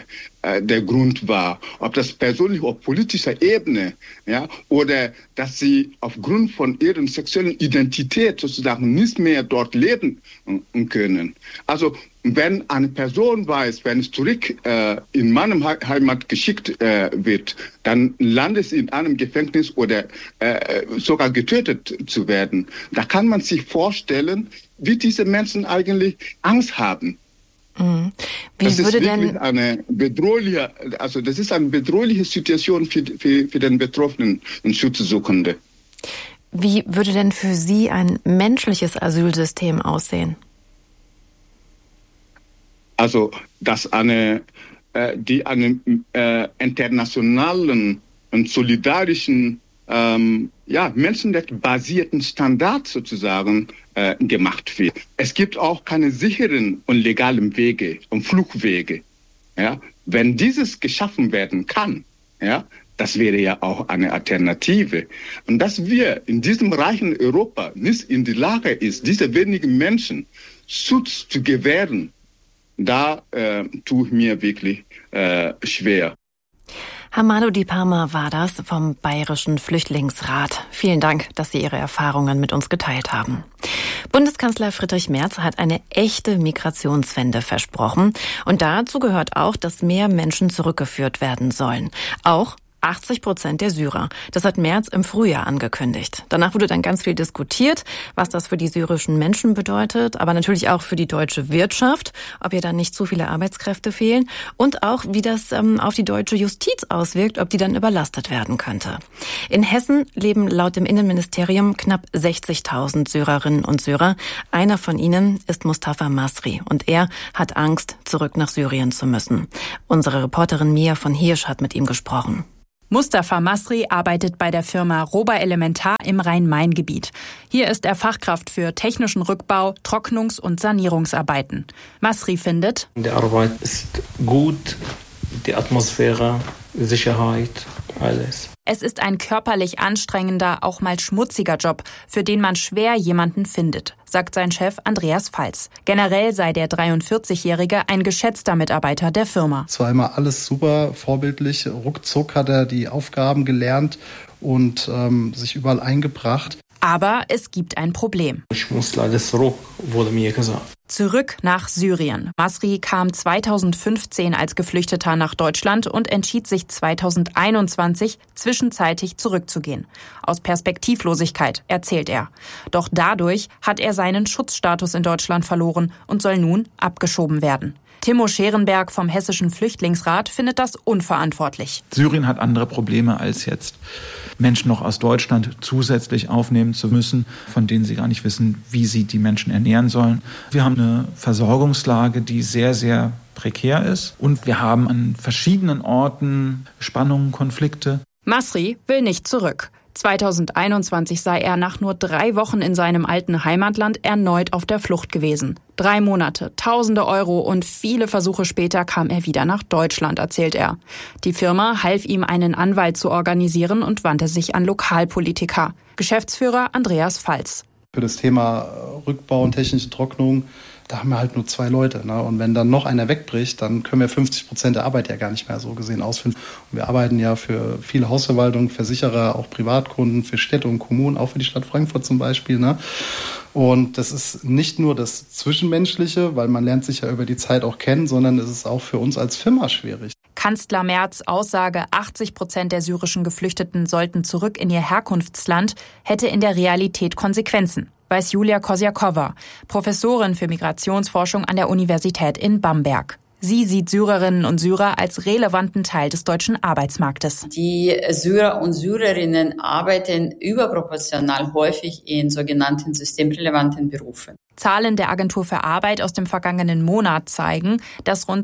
der Grund war, ob das persönlich auf politischer Ebene, ja, oder dass sie aufgrund von ihrer sexuellen Identität sozusagen nicht mehr dort leben können. Also wenn eine Person weiß, wenn es zurück in meine Heimat geschickt wird, dann landet es in einem Gefängnis oder sogar getötet zu werden. Da kann man sich vorstellen, wie diese Menschen eigentlich Angst haben. Wie würde denn eine bedrohliche, also das ist eine bedrohliche Situation für den Betroffenen und Schutzsuchende. Wie würde denn für Sie ein menschliches Asylsystem aussehen? Also, dass die einen internationalen und solidarischen, menschenrechtsbasierten Standard sozusagen gemacht wird. Es gibt auch keine sicheren und legalen Wege und Fluchtwege. Ja? Wenn dieses geschaffen werden kann, ja, das wäre ja auch eine Alternative. Und dass wir in diesem reichen Europa nicht in die Lage ist, diese wenigen Menschen Schutz zu gewähren, da tue ich mir wirklich schwer. Hammadou Diparma war das vom Bayerischen Flüchtlingsrat. Vielen Dank, dass Sie Ihre Erfahrungen mit uns geteilt haben. Bundeskanzler Friedrich Merz hat eine echte Migrationswende versprochen. Und dazu gehört auch, dass mehr Menschen zurückgeführt werden sollen. Auch 80% der Syrer. Das hat Merz im Frühjahr angekündigt. Danach wurde dann ganz viel diskutiert, was das für die syrischen Menschen bedeutet, aber natürlich auch für die deutsche Wirtschaft, ob ihr dann nicht zu viele Arbeitskräfte fehlen und auch, wie das auf die deutsche Justiz auswirkt, ob die dann überlastet werden könnte. In Hessen leben laut dem Innenministerium knapp 60.000 Syrerinnen und Syrer. Einer von ihnen ist Mustafa Masri und er hat Angst, zurück nach Syrien zu müssen. Unsere Reporterin Mia von Hirsch hat mit ihm gesprochen. Mustafa Masri arbeitet bei der Firma Roba Elementar im Rhein-Main-Gebiet. Hier ist er Fachkraft für technischen Rückbau, Trocknungs- und Sanierungsarbeiten. Masri findet: Die Arbeit ist gut, die Atmosphäre, Sicherheit, alles. Es ist ein körperlich anstrengender, auch mal schmutziger Job, für den man schwer jemanden findet, sagt sein Chef Andreas Pfalz. Generell sei der 43-Jährige ein geschätzter Mitarbeiter der Firma. Es war immer alles super vorbildlich. Ruckzuck hat er die Aufgaben gelernt und sich überall eingebracht. Aber es gibt ein Problem. Ich muss leider zurück, wurde mir gesagt. Zurück nach Syrien. Masri kam 2015 als Geflüchteter nach Deutschland und entschied sich 2021 zwischenzeitig zurückzugehen. Aus Perspektivlosigkeit, erzählt er. Doch dadurch hat er seinen Schutzstatus in Deutschland verloren und soll nun abgeschoben werden. Timo Scherenberg vom Hessischen Flüchtlingsrat findet das unverantwortlich. Syrien hat andere Probleme, als jetzt Menschen noch aus Deutschland zusätzlich aufnehmen zu müssen, von denen sie gar nicht wissen, wie sie die Menschen ernähren sollen. Wir haben eine Versorgungslage, die sehr, sehr prekär ist. Und wir haben an verschiedenen Orten Spannungen, Konflikte. Masri will nicht zurück. 2021 sei er nach nur 3 Wochen in seinem alten Heimatland erneut auf der Flucht gewesen. 3 Monate, Tausende Euro und viele Versuche später kam er wieder nach Deutschland, erzählt er. Die Firma half ihm, einen Anwalt zu organisieren und wandte sich an Lokalpolitiker. Geschäftsführer Andreas Pfalz. Für das Thema Rückbau und technische Trocknung, da haben wir halt nur 2 Leute. Ne? Und wenn dann noch einer wegbricht, dann können wir 50% der Arbeit ja gar nicht mehr so gesehen ausführen. Und wir arbeiten ja für viele Hausverwaltungen, Versicherer, auch Privatkunden, für Städte und Kommunen, auch für die Stadt Frankfurt zum Beispiel. Ne? Und das ist nicht nur das Zwischenmenschliche, weil man lernt sich ja über die Zeit auch kennen, sondern es ist auch für uns als Firma schwierig. Kanzler Merz' Aussage, 80% der syrischen Geflüchteten sollten zurück in ihr Herkunftsland, hätte in der Realität Konsequenzen, weiß Julia Kosiakova, Professorin für Migrationsforschung an der Universität in Bamberg. Sie sieht Syrerinnen und Syrer als relevanten Teil des deutschen Arbeitsmarktes. Die Syrer und Syrerinnen arbeiten überproportional häufig in sogenannten systemrelevanten Berufen. Zahlen der Agentur für Arbeit aus dem vergangenen Monat zeigen, dass rund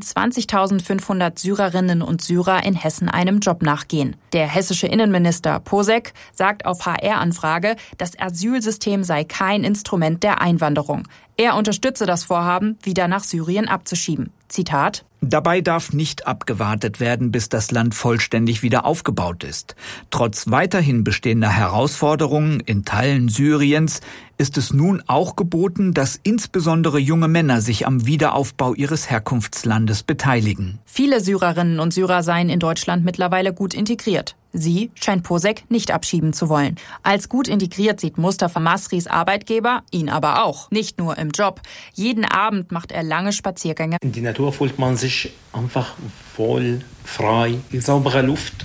20.500 Syrerinnen und Syrer in Hessen einem Job nachgehen. Der hessische Innenminister Posek sagt auf HR-Anfrage, das Asylsystem sei kein Instrument der Einwanderung. Er unterstütze das Vorhaben, wieder nach Syrien abzuschieben. Zitat: Dabei darf nicht abgewartet werden, bis das Land vollständig wieder aufgebaut ist. Trotz weiterhin bestehender Herausforderungen in Teilen Syriens ist es nun auch geboten, dass insbesondere junge Männer sich am Wiederaufbau ihres Herkunftslandes beteiligen. Viele Syrerinnen und Syrer seien in Deutschland mittlerweile gut integriert. Sie scheint Posek nicht abschieben zu wollen. Als gut integriert sieht Mustafa Masris Arbeitgeber ihn aber auch. Nicht nur im Job. Jeden Abend macht er lange Spaziergänge. In die Natur fühlt man sich einfach voll frei. Die saubere Luft,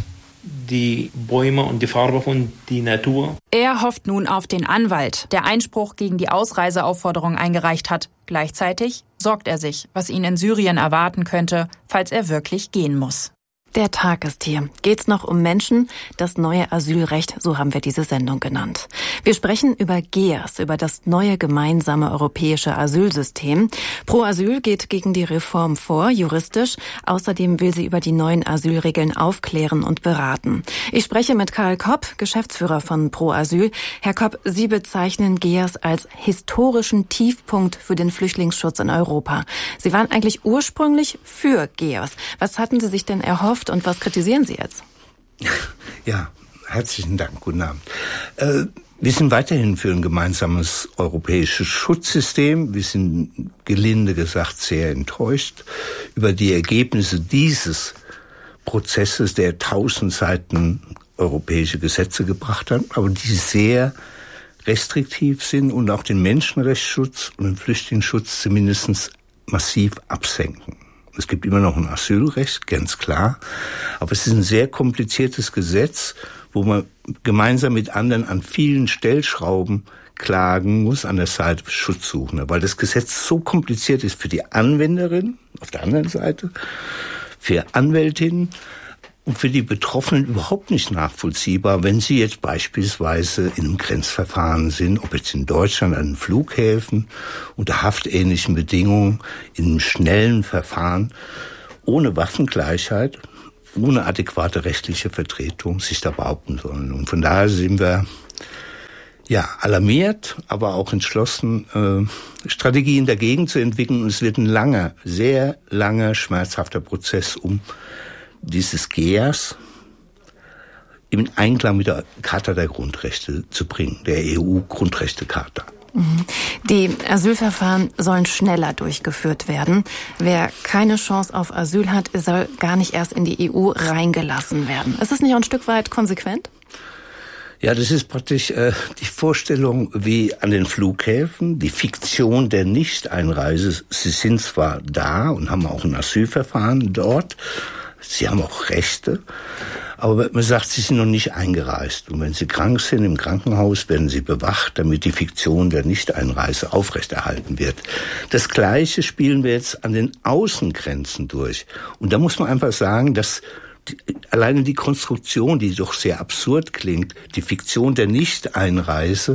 die Bäume und die Farbe von der Natur. Er hofft nun auf den Anwalt, der Einspruch gegen die Ausreiseaufforderung eingereicht hat. Gleichzeitig sorgt er sich, was ihn in Syrien erwarten könnte, falls er wirklich gehen muss. Der Tag ist hier. Geht's noch um Menschen? Das neue Asylrecht, so haben wir diese Sendung genannt. Wir sprechen über GEAS, über das neue gemeinsame europäische Asylsystem. Pro Asyl geht gegen die Reform vor, juristisch. Außerdem will sie über die neuen Asylregeln aufklären und beraten. Ich spreche mit Karl Kopp, Geschäftsführer von Pro Asyl. Herr Kopp, Sie bezeichnen GEAS als historischen Tiefpunkt für den Flüchtlingsschutz in Europa. Sie waren eigentlich ursprünglich für GEAS. Was hatten Sie sich denn erhofft? Und was kritisieren Sie jetzt? Ja, herzlichen Dank. Guten Abend. Wir sind weiterhin für ein gemeinsames europäisches Schutzsystem. Wir sind gelinde gesagt sehr enttäuscht über die Ergebnisse dieses Prozesses, der 1000 Seiten europäische Gesetze gebracht hat, aber die sehr restriktiv sind und auch den Menschenrechtsschutz und den Flüchtlingsschutz zumindest massiv absenken. Es gibt immer noch ein Asylrecht, ganz klar. Aber es ist ein sehr kompliziertes Gesetz, wo man gemeinsam mit anderen an vielen Stellschrauben klagen muss an der Seite Schutzsuchender. Weil das Gesetz so kompliziert ist für die Anwenderin auf der anderen Seite, für Anwältinnen und für die Betroffenen überhaupt nicht nachvollziehbar, wenn sie jetzt beispielsweise in einem Grenzverfahren sind, ob jetzt in Deutschland an den Flughäfen unter haftähnlichen Bedingungen, in einem schnellen Verfahren, ohne Waffengleichheit, ohne adäquate rechtliche Vertretung sich da behaupten sollen. Und von daher sind wir alarmiert, aber auch entschlossen, Strategien dagegen zu entwickeln. Und es wird ein langer, sehr langer, schmerzhafter Prozess, um dieses GEAS im Einklang mit der Charta der Grundrechte zu bringen, der EU-Grundrechtecharta. Die Asylverfahren sollen schneller durchgeführt werden. Wer keine Chance auf Asyl hat, soll gar nicht erst in die EU reingelassen werden. Ist das nicht auch ein Stück weit konsequent? Ja, das ist praktisch die Vorstellung wie an den Flughäfen, die Fiktion der Nichteinreise. Sie sind zwar da und haben auch ein Asylverfahren dort, sie haben auch Rechte, aber man sagt, sie sind noch nicht eingereist. Und wenn sie krank sind im Krankenhaus, werden sie bewacht, damit die Fiktion der Nichteinreise aufrechterhalten wird. Das Gleiche spielen wir jetzt an den Außengrenzen durch. Und da muss man einfach sagen, dass alleine die Konstruktion, die doch sehr absurd klingt, die Fiktion der Nichteinreise,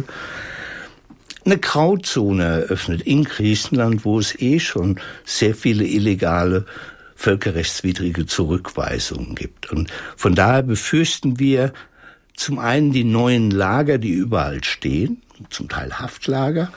eine Grauzone eröffnet in Griechenland, wo es schon sehr viele illegale völkerrechtswidrige Zurückweisungen gibt. Und von daher befürchten wir zum einen die neuen Lager, die überall stehen, zum Teil Haftlager,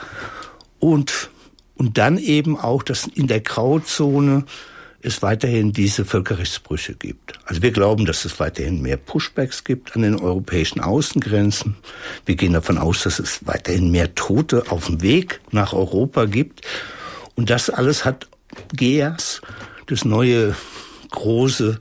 und dann eben auch, dass in der Grauzone es weiterhin diese Völkerrechtsbrüche gibt. Also wir glauben, dass es weiterhin mehr Pushbacks gibt an den europäischen Außengrenzen. Wir gehen davon aus, dass es weiterhin mehr Tote auf dem Weg nach Europa gibt. Und das alles hat GEAS, das neue, große,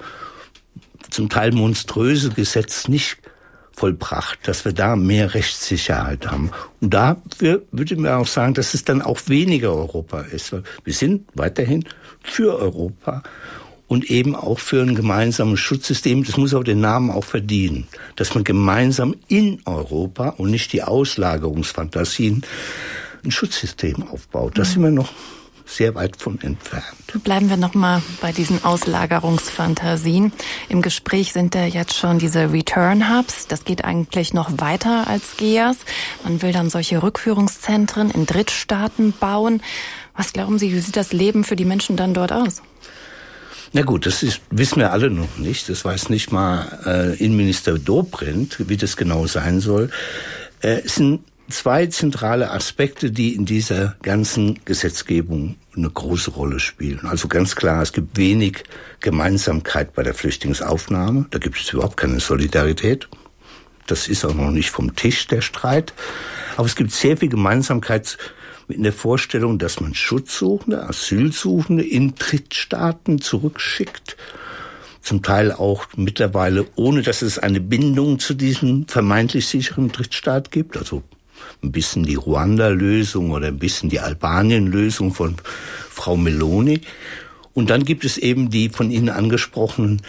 zum Teil monströse Gesetz nicht vollbracht, dass wir da mehr Rechtssicherheit haben. Und da würde man auch sagen, dass es dann auch weniger Europa ist. Wir sind weiterhin für Europa und eben auch für ein gemeinsames Schutzsystem. Das muss auch den Namen auch verdienen, dass man gemeinsam in Europa und nicht die Auslagerungsfantasien ein Schutzsystem aufbaut. Das sind wir noch sehr weit von entfernt. Bleiben wir noch mal bei diesen Auslagerungsfantasien. Im Gespräch sind da jetzt schon diese Return Hubs. Das geht eigentlich noch weiter als GEAS. Man will dann solche Rückführungszentren in Drittstaaten bauen. Was glauben Sie, wie sieht das Leben für die Menschen dann dort aus? Na gut, wissen wir alle noch nicht. Das weiß nicht mal Innenminister Dobrindt, wie das genau sein soll. Es sind zwei zentrale Aspekte, die in dieser ganzen Gesetzgebung eine große Rolle spielen. Also ganz klar, es gibt wenig Gemeinsamkeit bei der Flüchtlingsaufnahme. Da gibt es überhaupt keine Solidarität. Das ist auch noch nicht vom Tisch, der Streit. Aber es gibt sehr viel Gemeinsamkeit in der Vorstellung, dass man Schutzsuchende, Asylsuchende in Drittstaaten zurückschickt. Zum Teil auch mittlerweile, ohne dass es eine Bindung zu diesem vermeintlich sicheren Drittstaat gibt. Also ein bisschen die Ruanda-Lösung oder ein bisschen die Albanien-Lösung von Frau Meloni. Und dann gibt es eben die von Ihnen angesprochenen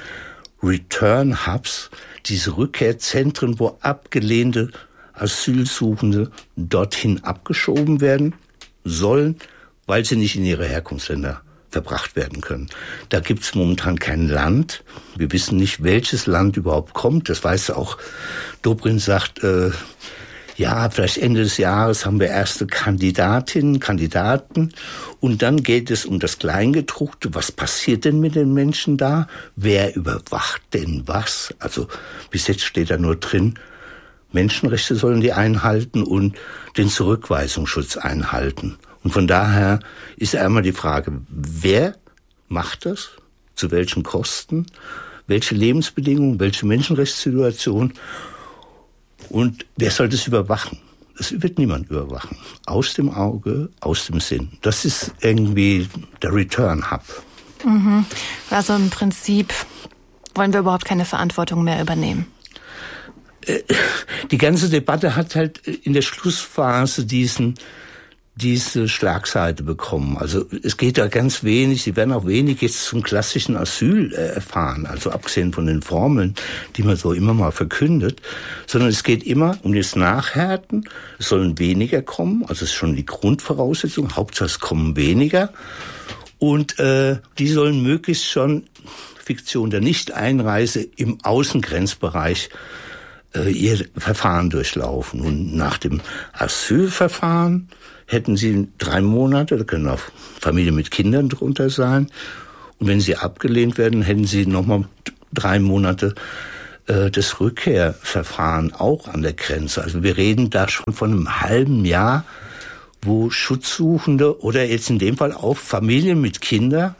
Return-Hubs, diese Rückkehrzentren, wo abgelehnte Asylsuchende dorthin abgeschoben werden sollen, weil sie nicht in ihre Herkunftsländer verbracht werden können. Da gibt es momentan kein Land. Wir wissen nicht, welches Land überhaupt kommt. Das weiß auch Dobrindt sagt, vielleicht Ende des Jahres haben wir erste Kandidatinnen, Kandidaten. Und dann geht es um das Kleingedruckte. Was passiert denn mit den Menschen da? Wer überwacht denn was? Also bis jetzt steht da nur drin, Menschenrechte sollen die einhalten und den Zurückweisungsschutz einhalten. Und von daher ist einmal die Frage, wer macht das? Zu welchen Kosten? Welche Lebensbedingungen? Welche Menschenrechtssituation? Und wer soll das überwachen? Es wird niemand überwachen. Aus dem Auge, aus dem Sinn. Das ist irgendwie der Return Hub. Also im Prinzip wollen wir überhaupt keine Verantwortung mehr übernehmen. Die ganze Debatte hat halt in der Schlussphase diese Schlagseite bekommen. Also es geht da ganz wenig, Sie werden auch wenig jetzt zum klassischen Asyl erfahren, also abgesehen von den Formeln, die man so immer mal verkündet, sondern es geht immer um das Nachhärten, es sollen weniger kommen, also es ist schon die Grundvoraussetzung, Hauptsache es kommen weniger und die sollen möglichst schon, Fiktion der Nichteinreise, im Außengrenzbereich ihr Verfahren durchlaufen. Und nach dem Asylverfahren hätten sie 3 Monate, da können auch Familien mit Kindern drunter sein. Und wenn sie abgelehnt werden, hätten sie nochmal 3 Monate das Rückkehrverfahren auch an der Grenze. Also wir reden da schon von einem halben Jahr, wo Schutzsuchende oder jetzt in dem Fall auch Familien mit Kindern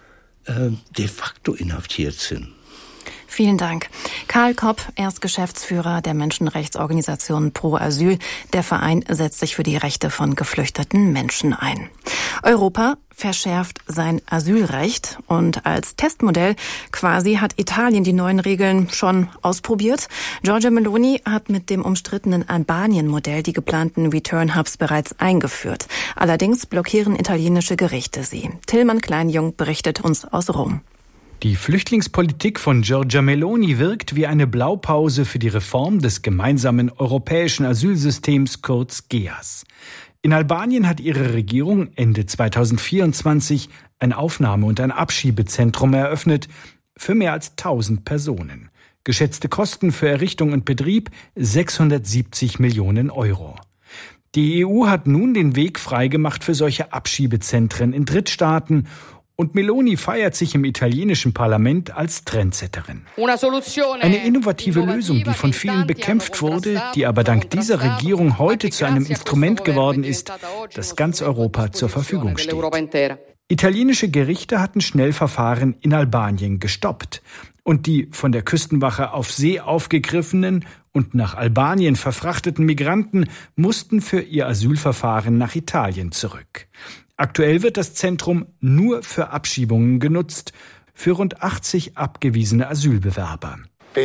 de facto inhaftiert sind. Vielen Dank. Karl Kopp, er ist Geschäftsführer der Menschenrechtsorganisation Pro Asyl. Der Verein setzt sich für die Rechte von geflüchteten Menschen ein. Europa verschärft sein Asylrecht und als Testmodell quasi hat Italien die neuen Regeln schon ausprobiert. Giorgia Meloni hat mit dem umstrittenen Albanien-Modell die geplanten Return-Hubs bereits eingeführt. Allerdings blockieren italienische Gerichte sie. Tillmann Kleinjung berichtet uns aus Rom. Die Flüchtlingspolitik von Giorgia Meloni wirkt wie eine Blaupause für die Reform des gemeinsamen europäischen Asylsystems, kurz GEAS. In Albanien hat ihre Regierung Ende 2024 ein Aufnahme- und ein Abschiebezentrum eröffnet für mehr als 1000 Personen. Geschätzte Kosten für Errichtung und Betrieb 670 Millionen Euro. Die EU hat nun den Weg freigemacht für solche Abschiebezentren in Drittstaaten. Und Meloni feiert sich im italienischen Parlament als Trendsetterin. Eine innovative Lösung, die von vielen bekämpft wurde, die aber dank dieser Regierung heute zu einem Instrument geworden ist, das ganz Europa zur Verfügung steht. Italienische Gerichte hatten Schnellverfahren in Albanien gestoppt. Und die von der Küstenwache auf See aufgegriffenen und nach Albanien verfrachteten Migranten mussten für ihr Asylverfahren nach Italien zurück. Aktuell wird das Zentrum nur für Abschiebungen genutzt, für rund 80 abgewiesene Asylbewerber.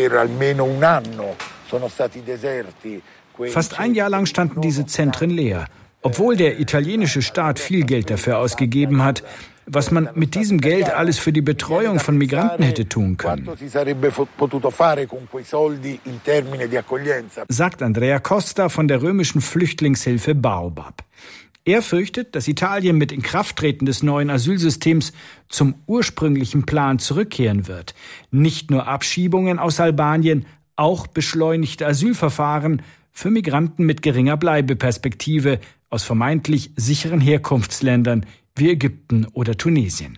Fast ein Jahr lang standen diese Zentren leer, obwohl der italienische Staat viel Geld dafür ausgegeben hat, was man mit diesem Geld alles für die Betreuung von Migranten hätte tun können. Sagt Andrea Costa von der römischen Flüchtlingshilfe Baobab. Er fürchtet, dass Italien mit Inkrafttreten des neuen Asylsystems zum ursprünglichen Plan zurückkehren wird. Nicht nur Abschiebungen aus Albanien, auch beschleunigte Asylverfahren für Migranten mit geringer Bleibeperspektive aus vermeintlich sicheren Herkunftsländern wie Ägypten oder Tunesien.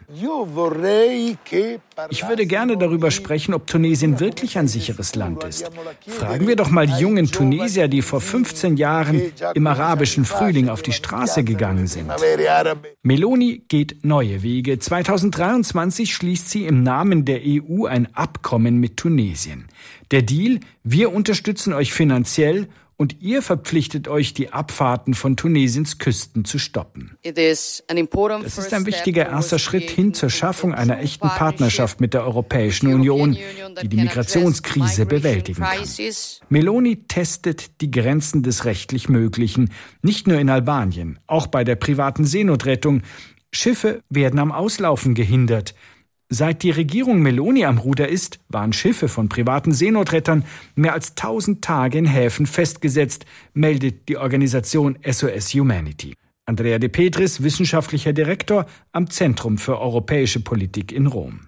Ich würde gerne darüber sprechen, ob Tunesien wirklich ein sicheres Land ist. Fragen wir doch mal die jungen Tunesier, die vor 15 Jahren im arabischen Frühling auf die Straße gegangen sind. Meloni geht neue Wege. 2023 schließt sie im Namen der EU ein Abkommen mit Tunesien. Der Deal: wir unterstützen euch finanziell und ihr verpflichtet euch, die Abfahrten von Tunesiens Küsten zu stoppen. Das ist ein wichtiger erster Schritt hin zur Schaffung einer echten Partnerschaft mit der Europäischen Union, die die Migrationskrise bewältigen kann. Meloni testet die Grenzen des rechtlich Möglichen, nicht nur in Albanien, auch bei der privaten Seenotrettung. Schiffe werden am Auslaufen gehindert. Seit die Regierung Meloni am Ruder ist, waren Schiffe von privaten Seenotrettern mehr als 1000 Tage in Häfen festgesetzt, meldet die Organisation SOS Humanity. Andrea De Petris, wissenschaftlicher Direktor am Zentrum für europäische Politik in Rom.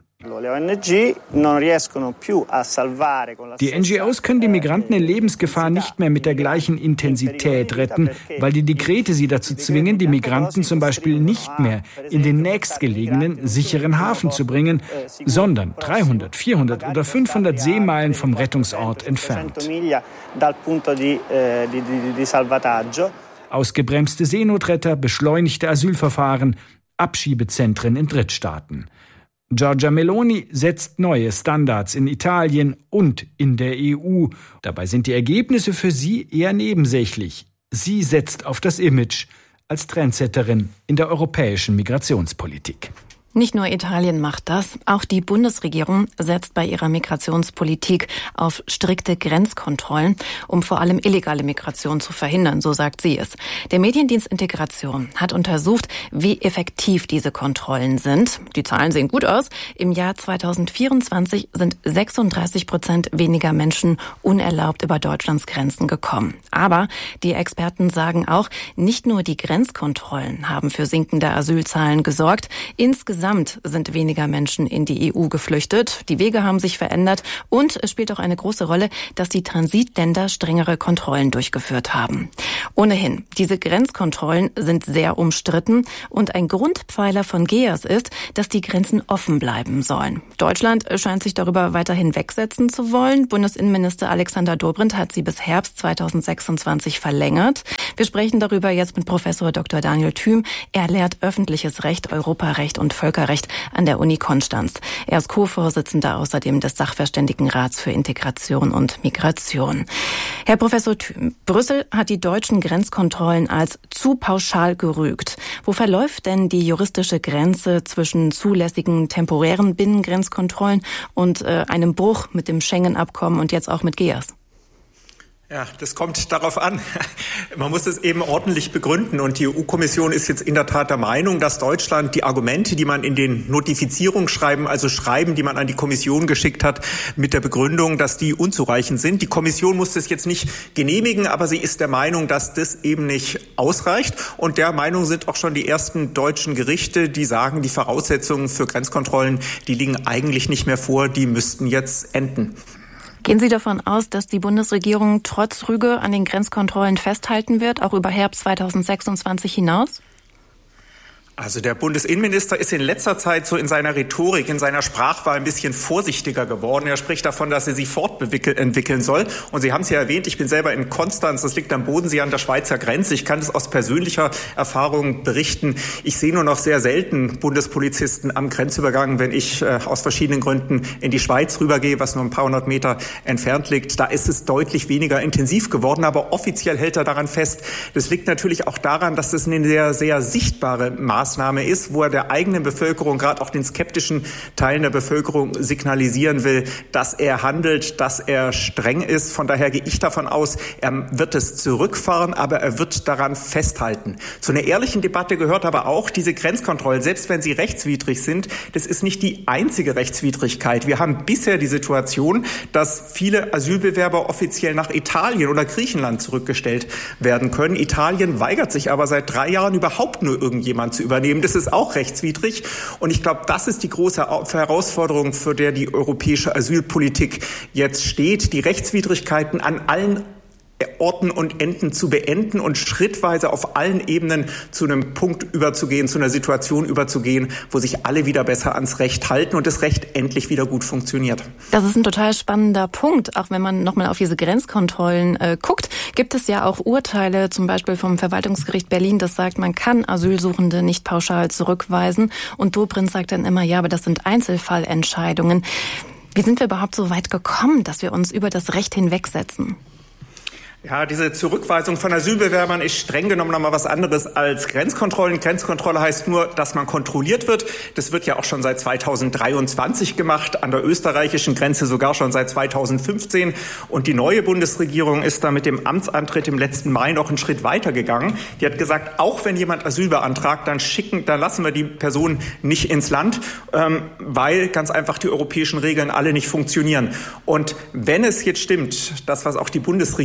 Die NGOs können die Migranten in Lebensgefahr nicht mehr mit der gleichen Intensität retten, weil die Dekrete sie dazu zwingen, die Migranten zum Beispiel nicht mehr in den nächstgelegenen, sicheren Hafen zu bringen, sondern 300, 400 oder 500 Seemeilen vom Rettungsort entfernt. Ausgebremste Seenotretter, beschleunigte Asylverfahren, Abschiebezentren in Drittstaaten. Giorgia Meloni setzt neue Standards in Italien und in der EU. Dabei sind die Ergebnisse für sie eher nebensächlich. Sie setzt auf das Image als Trendsetterin in der europäischen Migrationspolitik. Nicht nur Italien macht das, auch die Bundesregierung setzt bei ihrer Migrationspolitik auf strikte Grenzkontrollen, um vor allem illegale Migration zu verhindern, so sagt sie es. Der Mediendienst Integration hat untersucht, wie effektiv diese Kontrollen sind. Die Zahlen sehen gut aus. Im Jahr 2024 sind 36% weniger Menschen unerlaubt über Deutschlands Grenzen gekommen. Aber die Experten sagen auch, nicht nur die Grenzkontrollen haben für sinkende Asylzahlen gesorgt. Insgesamt sind weniger Menschen in die EU geflüchtet. Die Wege haben sich verändert und es spielt auch eine große Rolle, dass die Transitländer strengere Kontrollen durchgeführt haben. Ohnehin, diese Grenzkontrollen sind sehr umstritten und ein Grundpfeiler von GEAS ist, dass die Grenzen offen bleiben sollen. Deutschland scheint sich darüber weiter hinwegsetzen zu wollen. Bundesinnenminister Alexander Dobrindt hat sie bis Herbst 2026 verlängert. Wir sprechen darüber jetzt mit Professor Dr. Daniel Thüm. Er lehrt öffentliches Recht, Europarecht und Völkerrecht an der Uni Konstanz. Er ist Co-Vorsitzender außerdem des Sachverständigenrats für Integration und Migration. Herr Professor Thüm, Brüssel hat die deutschen Grenzkontrollen als zu pauschal gerügt. Wo verläuft denn die juristische Grenze zwischen zulässigen temporären Binnengrenzkontrollen und einem Bruch mit dem Schengen-Abkommen und jetzt auch mit GEAS? Ja, das kommt darauf an. Man muss es eben ordentlich begründen. Und die EU-Kommission ist jetzt in der Tat der Meinung, dass Deutschland die Argumente, die man in den Notifizierungsschreiben, also Schreiben, die man an die Kommission geschickt hat, mit der Begründung, dass die unzureichend sind. Die Kommission muss das jetzt nicht genehmigen, aber sie ist der Meinung, dass das eben nicht ausreicht. Und der Meinung sind auch schon die ersten deutschen Gerichte, die sagen, die Voraussetzungen für Grenzkontrollen, die liegen eigentlich nicht mehr vor, die müssten jetzt enden. Gehen Sie davon aus, dass die Bundesregierung trotz Rüge an den Grenzkontrollen festhalten wird, auch über Herbst 2026 hinaus? Also der Bundesinnenminister ist in letzter Zeit so in seiner Rhetorik, in seiner Sprachwahl ein bisschen vorsichtiger geworden. Er spricht davon, dass er sich fortentwickeln soll. Und Sie haben es ja erwähnt, ich bin selber in Konstanz, das liegt am Bodensee an der Schweizer Grenze. Ich kann das aus persönlicher Erfahrung berichten. Ich sehe nur noch sehr selten Bundespolizisten am Grenzübergang, wenn ich aus verschiedenen Gründen in die Schweiz rübergehe, was nur ein paar hundert Meter entfernt liegt. Da ist es deutlich weniger intensiv geworden, aber offiziell hält er daran fest. Das liegt natürlich auch daran, dass das eine sehr, sehr sichtbare Maßnahme ist, wo er der eigenen Bevölkerung, gerade auch den skeptischen Teilen der Bevölkerung signalisieren will, dass er handelt, dass er streng ist. Von daher gehe ich davon aus, er wird es zurückfahren, aber er wird daran festhalten. Zu einer ehrlichen Debatte gehört aber auch diese Grenzkontrollen, selbst wenn sie rechtswidrig sind. Das ist nicht die einzige Rechtswidrigkeit. Wir haben bisher die Situation, dass viele Asylbewerber offiziell nach Italien oder Griechenland zurückgestellt werden können. Italien weigert sich aber seit 3 Jahren überhaupt nur irgendjemand zu übernehmen. Das ist auch rechtswidrig. Und ich glaube, das ist die große Herausforderung, für der die europäische Asylpolitik jetzt steht, die Rechtswidrigkeiten an allen Orten und Enden zu beenden und schrittweise auf allen Ebenen zu einem Punkt überzugehen, zu einer Situation überzugehen, wo sich alle wieder besser ans Recht halten und das Recht endlich wieder gut funktioniert. Das ist ein total spannender Punkt. Auch wenn man nochmal auf diese Grenzkontrollen guckt, gibt es ja auch Urteile, zum Beispiel vom Verwaltungsgericht Berlin, das sagt, man kann Asylsuchende nicht pauschal zurückweisen. Und Dobrindt sagt dann immer, ja, aber das sind Einzelfallentscheidungen. Wie sind wir überhaupt so weit gekommen, dass wir uns über das Recht hinwegsetzen? Ja, diese Zurückweisung von Asylbewerbern ist streng genommen nochmal was anderes als Grenzkontrollen. Grenzkontrolle heißt nur, dass man kontrolliert wird. Das wird ja auch schon seit 2023 gemacht, an der österreichischen Grenze sogar schon seit 2015. Und die neue Bundesregierung ist da mit dem Amtsantritt im letzten Mai noch einen Schritt weiter gegangen. Die hat gesagt, auch wenn jemand Asyl beantragt, dann lassen wir die Person nicht ins Land, weil ganz einfach die europäischen Regeln alle nicht funktionieren. Und wenn es jetzt stimmt, das, was auch die Bundesregierung sagt,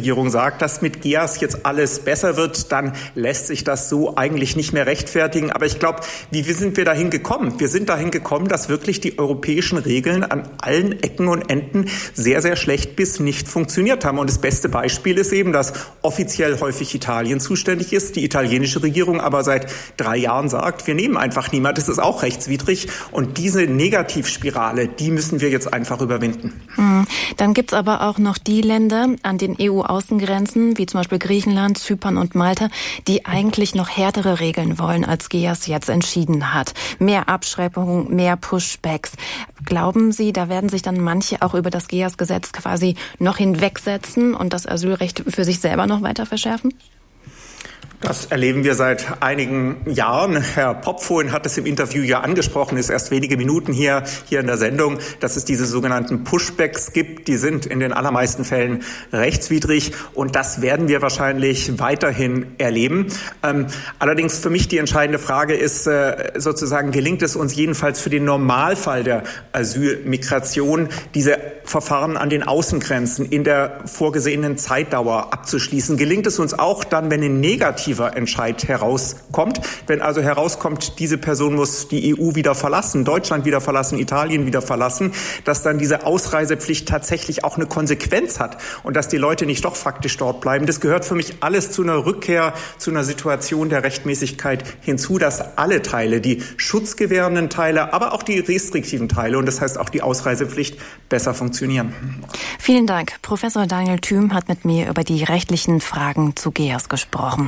sagt, dass mit GEAS jetzt alles besser wird, dann lässt sich das so eigentlich nicht mehr rechtfertigen. Aber ich glaube, wie sind wir dahin gekommen? Wir sind dahin gekommen, dass wirklich die europäischen Regeln an allen Ecken und Enden sehr, sehr schlecht bis nicht funktioniert haben. Und das beste Beispiel ist eben, dass offiziell häufig Italien zuständig ist, die italienische Regierung aber seit 3 Jahren sagt, wir nehmen einfach niemand. Das ist auch rechtswidrig. Und diese Negativspirale, die müssen wir jetzt einfach überwinden. Dann gibt's aber auch noch die Länder an den EU-Außengrenzen, wie zum Beispiel Griechenland, Zypern und Malta, die eigentlich noch härtere Regeln wollen, als GEAS jetzt entschieden hat. Mehr Abschreibungen, mehr Pushbacks. Glauben Sie, da werden sich dann manche auch über das GEAS-Gesetz quasi noch hinwegsetzen und das Asylrecht für sich selber noch weiter verschärfen? Das erleben wir seit einigen Jahren. Herr Popp vorhin hat es im Interview ja angesprochen, ist erst wenige Minuten hier in der Sendung, dass es diese sogenannten Pushbacks gibt. Die sind in den allermeisten Fällen rechtswidrig und das werden wir wahrscheinlich weiterhin erleben. Allerdings für mich die entscheidende Frage ist sozusagen, gelingt es uns jedenfalls für den Normalfall der Asylmigration, diese Verfahren an den Außengrenzen in der vorgesehenen Zeitdauer abzuschließen? Gelingt es uns auch dann, wenn ein negativer Entscheid herauskommt, wenn also herauskommt, diese Person muss die EU wieder verlassen, Deutschland wieder verlassen, Italien wieder verlassen, dass dann diese Ausreisepflicht tatsächlich auch eine Konsequenz hat und dass die Leute nicht doch faktisch dort bleiben. Das gehört für mich alles zu einer Rückkehr, zu einer Situation der Rechtmäßigkeit hinzu, dass alle Teile, die schutzgewährenden Teile, aber auch die restriktiven Teile und das heißt auch die Ausreisepflicht besser funktionieren. Vielen Dank. Professor Daniel Thüm hat mit mir über die rechtlichen Fragen zu GEAS gesprochen.